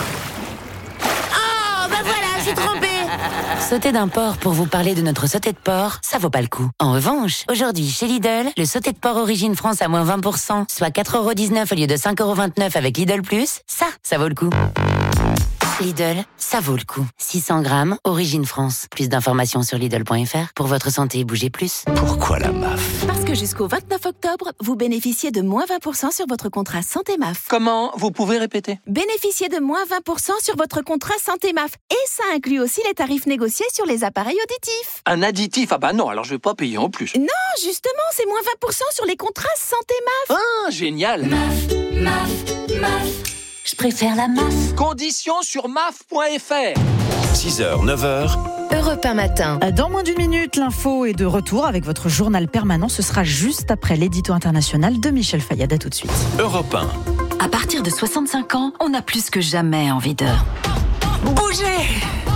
Oh, bah voilà, j'ai trompé. Sauter d'un porc pour vous parler de notre sauté de porc, ça vaut pas le coup. En revanche, aujourd'hui, chez Lidl, le sauté de porc Origine France à moins 20%, soit 4,19€ au lieu de 5,29€ avec Lidl+, ça vaut le coup. Lidl, ça vaut le coup. 600 grammes, origine France. Plus d'informations sur Lidl.fr. Pour votre santé, bougez plus. Pourquoi la MAF? Parce que jusqu'au 29 octobre, vous bénéficiez de moins 20% sur votre contrat Santé MAF. Comment? Vous pouvez répéter? Bénéficiez de moins 20% sur votre contrat Santé MAF. Et ça inclut aussi les tarifs négociés sur les appareils auditifs. Un additif? Ah bah non, alors je vais pas payer en plus. Non, justement, c'est moins 20% sur les contrats Santé MAF. Ah, génial. MAF. Je préfère la MAF. Conditions sur maf.fr. 6h, 9h. Europe 1 matin. Dans moins d'une minute, l'info est de retour avec votre journal permanent. Ce sera juste après l'édito international de Michel Fayad. À tout de suite. Europe 1. À partir de 65 ans, on a plus que jamais envie de bouger.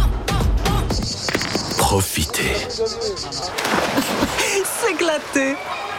Profitez. S'éclater.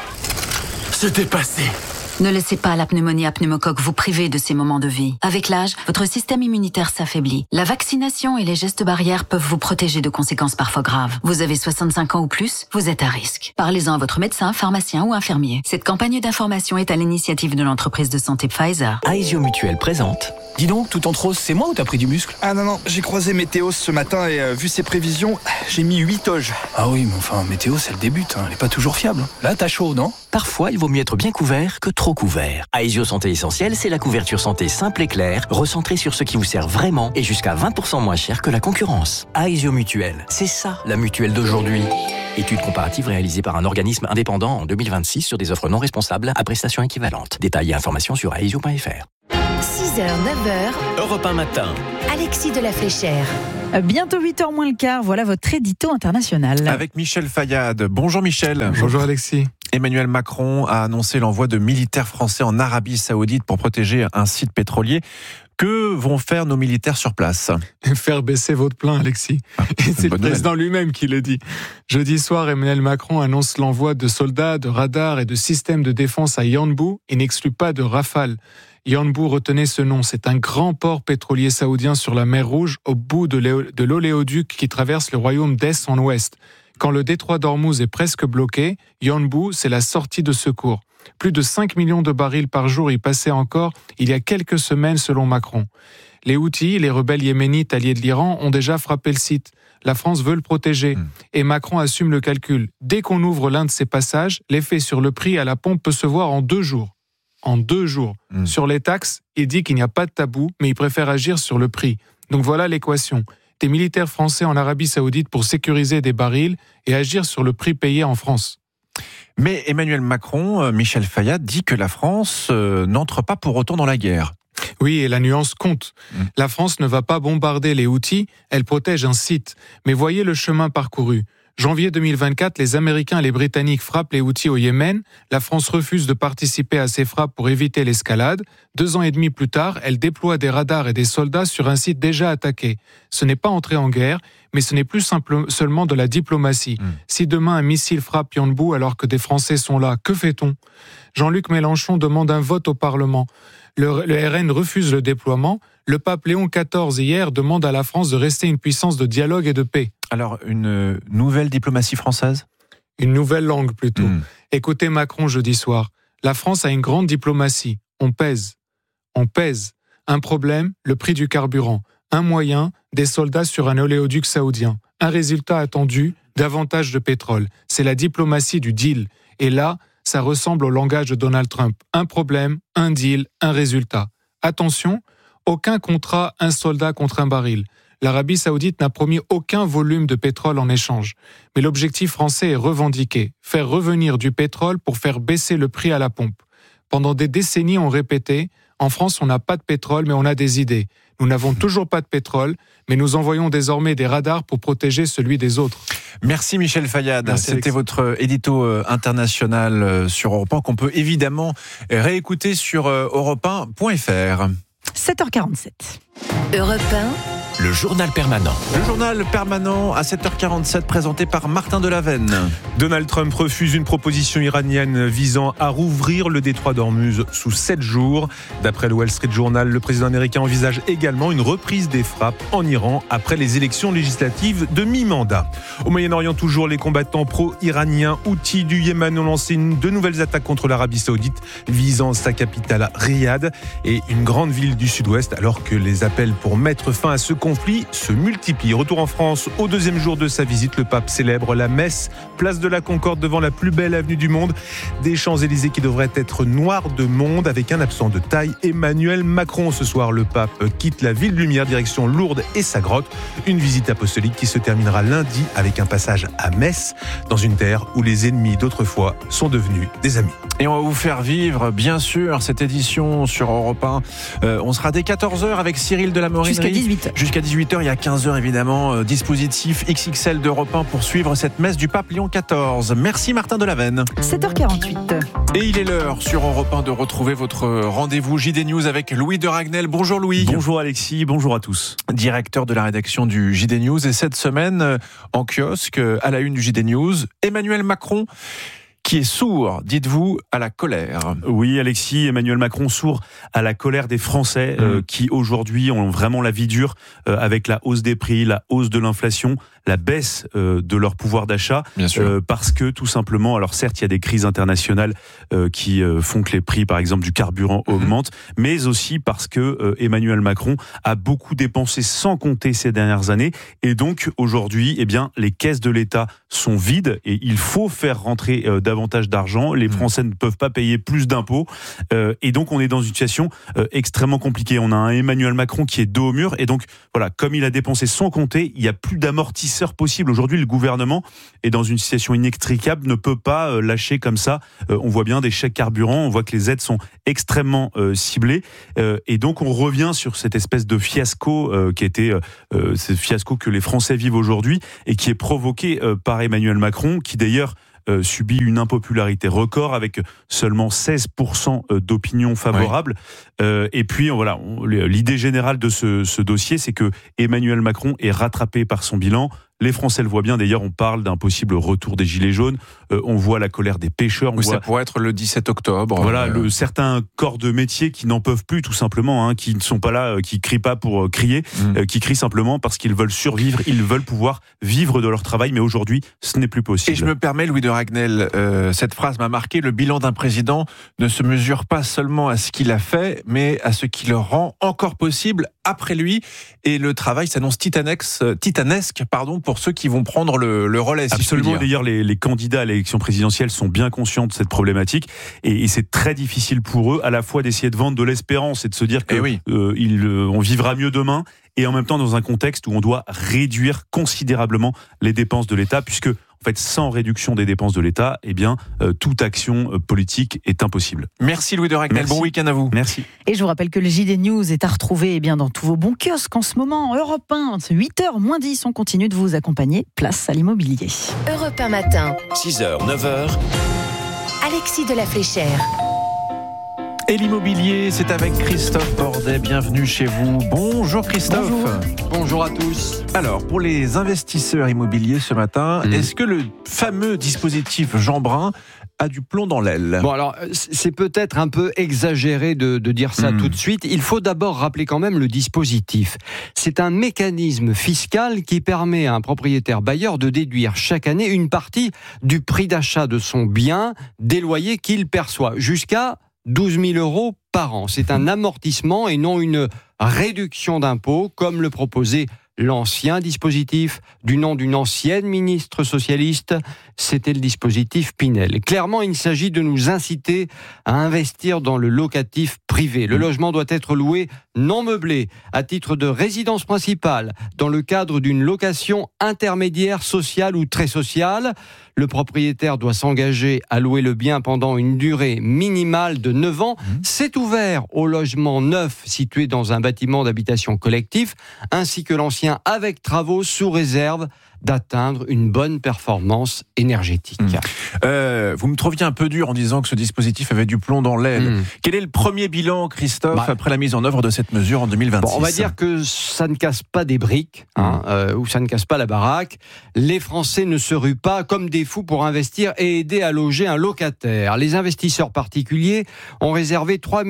Se dépasser. Ne laissez pas la pneumonie à pneumocoque vous priver de ces moments de vie. Avec l'âge, votre système immunitaire s'affaiblit. La vaccination et les gestes barrières peuvent vous protéger de conséquences parfois graves. Vous avez 65 ans ou plus, vous êtes à risque. Parlez-en à votre médecin, pharmacien ou infirmier. Cette campagne d'information est à l'initiative de l'entreprise de santé Pfizer. Aesio Mutuelle présente. Dis donc, tout en rose, c'est moi ou t'as pris du muscle? Ah non, j'ai croisé Météo ce matin et vu ses prévisions, j'ai mis 8 toges. Ah oui, mais enfin, Météo, c'est le début, elle est pas toujours fiable. Là, t'as chaud, non? Parfois, il vaut mieux être bien couvert que trop couvert. Aesio Santé Essentielle, c'est la couverture santé simple et claire, recentrée sur ce qui vous sert vraiment et jusqu'à 20% moins cher que la concurrence. Aesio Mutuelle, c'est ça la mutuelle d'aujourd'hui. Étude comparative réalisée par un organisme indépendant en 2026 sur des offres non responsables à prestations équivalentes. Détails et informations sur aesio.fr. 6h, 9h. Europe 1 matin. Alexis de la Fléchère. Bientôt 8h moins le quart, voilà votre édito international. Avec Michel Fayad. Bonjour Michel. Bonjour Alexis. Emmanuel Macron a annoncé l'envoi de militaires français en Arabie Saoudite pour protéger un site pétrolier. Que vont faire nos militaires sur place? Faire baisser votre plein, Alexis. Et c'est le président lui-même qui le dit. Jeudi soir, Emmanuel Macron annonce l'envoi de soldats, de radars et de systèmes de défense à Yanbu et n'exclut pas de Rafale. Yanbu, retenez ce nom, c'est un grand port pétrolier saoudien sur la mer Rouge, au bout de l'oléoduc qui traverse le royaume d'est en ouest. Quand le détroit d'Ormuz est presque bloqué, Yanbu, c'est la sortie de secours. Plus de 5 millions de barils par jour y passaient encore il y a quelques semaines selon Macron. Les Houthis, les rebelles yéménites alliés de l'Iran, ont déjà frappé le site. La France veut le protéger. Et Macron assume le calcul. Dès qu'on ouvre l'un de ces passages, l'effet sur le prix à la pompe peut se voir en 2 jours. En 2 jours. Sur les taxes, il dit qu'il n'y a pas de tabou, mais il préfère agir sur le prix. Donc voilà l'équation. Des militaires français en Arabie Saoudite pour sécuriser des barils et agir sur le prix payé en France. Mais Emmanuel Macron, Michel Fayad, dit que la France n'entre pas pour autant dans la guerre. Oui, et la nuance compte. La France ne va pas bombarder les Houthis, elle protège un site. Mais voyez le chemin parcouru. Janvier 2024, les Américains et les Britanniques frappent les Houthis au Yémen. La France refuse de participer à ces frappes pour éviter l'escalade. 2 ans et demi plus tard, elle déploie des radars et des soldats sur un site déjà attaqué. Ce n'est pas entrer en guerre, mais ce n'est plus seulement de la diplomatie. Si demain un missile frappe Yanbu alors que des Français sont là, que fait-on? Jean-Luc Mélenchon demande un vote au Parlement. Le RN refuse le déploiement. Le pape Léon XIV hier demande à la France de rester une puissance de dialogue et de paix. Alors, une nouvelle diplomatie française? Une nouvelle langue plutôt. Écoutez Macron jeudi soir. La France a une grande diplomatie. On pèse. On pèse. Un problème, le prix du carburant. Un moyen, des soldats sur un oléoduc saoudien. Un résultat attendu, davantage de pétrole. C'est la diplomatie du deal. Et là, ça ressemble au langage de Donald Trump. Un problème, un deal, un résultat. Attention, aucun contrat, un soldat contre un baril. L'Arabie Saoudite n'a promis aucun volume de pétrole en échange. Mais l'objectif français est revendiqué, faire revenir du pétrole pour faire baisser le prix à la pompe. Pendant des décennies, on répétait, en France, on n'a pas de pétrole, mais on a des idées. Nous n'avons toujours pas de pétrole, mais nous envoyons désormais des radars pour protéger celui des autres. Merci Michel Fayad. Merci C'était Alexis. votre édito international sur Europe 1 qu'on peut évidemment réécouter sur europe1.fr. 7h47. Europe le journal permanent. Le journal permanent à 7h47 présenté par Martin Delavenne. Donald Trump refuse une proposition iranienne visant à rouvrir le détroit d'Ormuz sous 7 jours. D'après le Wall Street Journal, le président américain envisage également une reprise des frappes en Iran après les élections législatives de mi-mandat. Au Moyen-Orient, toujours, les combattants pro-iraniens Houthis du Yémen ont lancé de nouvelles attaques contre l'Arabie Saoudite visant sa capitale Riyad et une grande ville du sud-ouest, alors que les appels pour mettre fin à ce conflit se multiplient. Retour en France, au deuxième jour de sa visite, le pape célèbre la messe, place de la Concorde devant la plus belle avenue du monde, des Champs-Élysées qui devraient être noirs de monde avec un absent de taille, Emmanuel Macron. Ce soir, le pape quitte la ville de lumière, direction Lourdes et sa grotte. Une visite apostolique qui se terminera lundi avec un passage à Metz, dans une terre où les ennemis d'autrefois sont devenus des amis. Et on va vous faire vivre, bien sûr, cette édition sur Europe 1. On sera dès 14h avec Cyril de la Morinerie. Jusqu'à 18h, il y a 15h évidemment. Dispositif XXL d'Europe 1 pour suivre cette messe du pape Léon XIV. Merci Martin Delavenne. 7h48. Et il est l'heure sur Europe 1 de retrouver votre rendez-vous JD News avec Louis de Ragnel. Bonjour Louis. Bonjour Alexis, bonjour à tous. Directeur de la rédaction du JD News. Et cette semaine, en kiosque, à la une du JD News, Emmanuel Macron, qui est sourd, dites-vous, à la colère. Oui, Alexis, Emmanuel Macron sourd à la colère des Français qui aujourd'hui ont vraiment la vie dure avec la hausse des prix, la hausse de l'inflation, la baisse de leur pouvoir d'achat, parce que tout simplement, alors certes, il y a des crises internationales qui font que les prix, par exemple, du carburant augmentent, mais aussi parce que Emmanuel Macron a beaucoup dépensé sans compter ces dernières années, et donc aujourd'hui, eh bien, les caisses de l'État sont vides et il faut faire rentrer davantage d'argent. Les Français ne peuvent pas payer plus d'impôts, et donc on est dans une situation extrêmement compliquée. On a un Emmanuel Macron qui est dos au mur, et donc voilà, comme il a dépensé sans compter, il n'y a plus d'amortisseur possible. Aujourd'hui, le gouvernement est dans une situation inextricable, ne peut pas lâcher comme ça. On voit bien des chèques carburant, on voit que les aides sont extrêmement ciblées, et donc on revient sur cette espèce de fiasco qui était ce fiasco que les Français vivent aujourd'hui et qui est provoqué par Emmanuel Macron, qui d'ailleurs subit une impopularité record avec seulement 16% d'opinion favorable. Et puis voilà, l'idée générale de ce dossier, c'est que Emmanuel Macron est rattrapé par son bilan. Les Français le voient bien, d'ailleurs on parle d'un possible retour des Gilets jaunes, on voit la colère des pêcheurs. Ça pourrait être le 17 octobre. Voilà, certains corps de métier qui n'en peuvent plus tout simplement, qui ne sont pas là, qui crient pas pour crier, qui crient simplement parce qu'ils veulent survivre, ils veulent pouvoir vivre de leur travail, mais aujourd'hui ce n'est plus possible. Et je me permets, Louis de Ragnel, cette phrase m'a marqué, le bilan d'un président ne se mesure pas seulement à ce qu'il a fait, mais à ce qui le rend encore possible après lui, et le travail s'annonce titanesque pour ceux qui vont prendre le relais. Absolument, d'ailleurs les candidats à l'élection présidentielle sont bien conscients de cette problématique, et c'est très difficile pour eux à la fois d'essayer de vendre de l'espérance et de se dire que on vivra mieux demain, et en même temps dans un contexte où on doit réduire considérablement les dépenses de l'État, puisque en fait, sans réduction des dépenses de l'État, eh bien, toute action politique est impossible. Merci Louis de Ragnel, bon week-end à vous. Merci. Et je vous rappelle que le JD News est à retrouver dans tous vos bons kiosques en ce moment. Europe 1, 8h-10, on continue de vous accompagner. Place à l'immobilier. Europe 1 matin. 6h, 9h. Alexis de la Fléchère. Et l'immobilier, c'est avec Christophe Bordet. Bienvenue chez vous. Bonjour Christophe. Bonjour à tous. Alors, pour les investisseurs immobiliers ce matin, est-ce que le fameux dispositif Jean Brun a du plomb dans l'aile? Bon, alors, c'est peut-être un peu exagéré de dire ça tout de suite. Il faut d'abord rappeler quand même le dispositif. C'est un mécanisme fiscal qui permet à un propriétaire bailleur de déduire chaque année une partie du prix d'achat de son bien des loyers qu'il perçoit, jusqu'à 12 000 euros par an. C'est un amortissement et non une réduction d'impôt, comme le proposait l'ancien dispositif du nom d'une ancienne ministre socialiste. C'était le dispositif Pinel. Clairement, il s'agit de nous inciter à investir dans le locatif privé. Le logement doit être loué non meublé, à titre de résidence principale, dans le cadre d'une location intermédiaire sociale ou très sociale. Le propriétaire doit s'engager à louer le bien pendant une durée minimale de 9 ans. C'est ouvert aux logements neufs situés dans un bâtiment d'habitation collectif, ainsi que l'ancien avec travaux, sous réserve d'atteindre une bonne performance énergétique. Vous me trouviez un peu dur en disant que ce dispositif avait du plomb dans l'aile. Quel est le premier bilan, Christophe, après la mise en œuvre de cette mesure en 2026 ? On va dire que ça ne casse pas des briques, ou ça ne casse pas la baraque. Les Français ne se ruent pas comme des fous pour investir et aider à loger un locataire. Les investisseurs particuliers ont réservé 3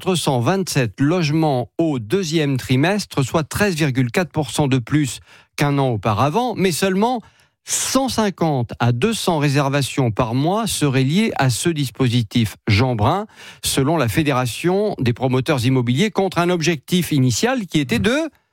427 logements au deuxième trimestre, soit 13,4% de plus qu'un an auparavant, mais seulement 150 à 200 réservations par mois seraient liées à ce dispositif Jean Brun, selon la Fédération des promoteurs immobiliers, contre un objectif initial qui était de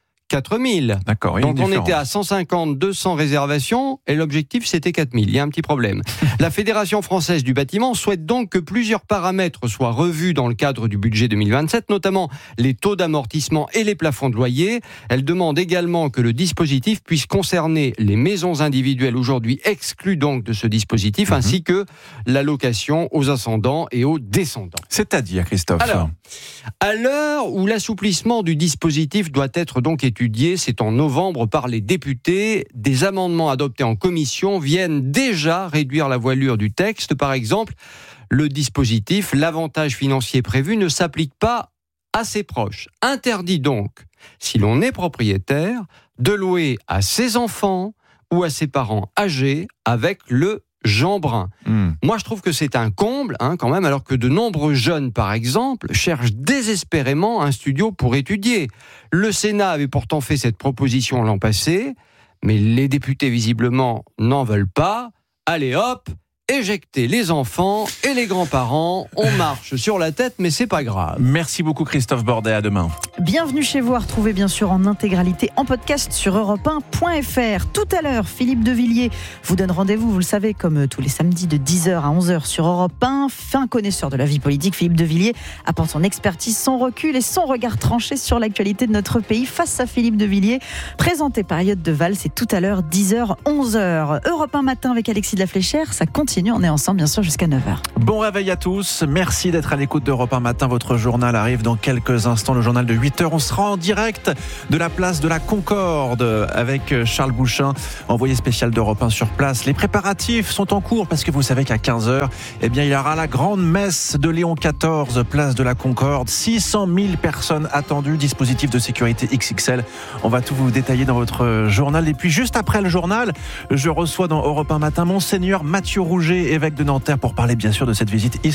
4000. D'accord. Donc on était à 150, 200 réservations et l'objectif c'était 4000. Il y a un petit problème. La Fédération française du bâtiment souhaite donc que plusieurs paramètres soient revus dans le cadre du budget 2027, notamment les taux d'amortissement et les plafonds de loyer. Elle demande également que le dispositif puisse concerner les maisons individuelles aujourd'hui exclues donc de ce dispositif, ainsi que la location aux ascendants et aux descendants. C'est-à-dire, Christophe ? Alors, à l'heure où l'assouplissement du dispositif doit être donc étudié, c'est en novembre par les députés, des amendements adoptés en commission viennent déjà réduire la voilure du texte. Par exemple, le dispositif, l'avantage financier prévu ne s'applique pas à ses proches. Interdit donc, si l'on est propriétaire, de louer à ses enfants ou à ses parents âgés avec le Jean Brun. Moi, je trouve que c'est un comble, quand même, alors que de nombreux jeunes, par exemple, cherchent désespérément un studio pour étudier. Le Sénat avait pourtant fait cette proposition l'an passé, mais les députés, visiblement, n'en veulent pas. Allez hop, éjecter les enfants et les grands-parents. On marche sur la tête, mais c'est pas grave. Merci beaucoup, Christophe Bordet. À demain. Bienvenue chez vous, à retrouver bien sûr en intégralité en podcast sur europe1.fr. Tout à l'heure, Philippe Devilliers vous donne rendez-vous, vous le savez, comme tous les samedis de 10h à 11h sur Europe 1. Fin connaisseur de la vie politique, Philippe Devilliers apporte son expertise, son recul et son regard tranché sur l'actualité de notre pays. Face à Philippe Devilliers, présenté par Elliott Deval, c'est tout à l'heure 10h, 11h. Europe 1 matin avec Alexis de la Fléchère, ça continue, on est ensemble bien sûr jusqu'à 9h. Bon réveil à tous, merci d'être à l'écoute d'Europe 1 matin. Votre journal arrive dans quelques instants, le journal de 8h. On sera en direct de la place de la Concorde avec Charles Bouchin, envoyé spécial d'Europe 1 sur place. Les préparatifs sont en cours parce que vous savez qu'à 15h, il y aura la grande messe de Léon XIV, place de la Concorde. 600 000 personnes attendues, dispositif de sécurité XXL. On va tout vous détailler dans votre journal. Et puis juste après le journal, je reçois dans Europe 1 matin Monseigneur Mathieu Rouget, évêque de Nanterre, pour parler bien sûr de cette visite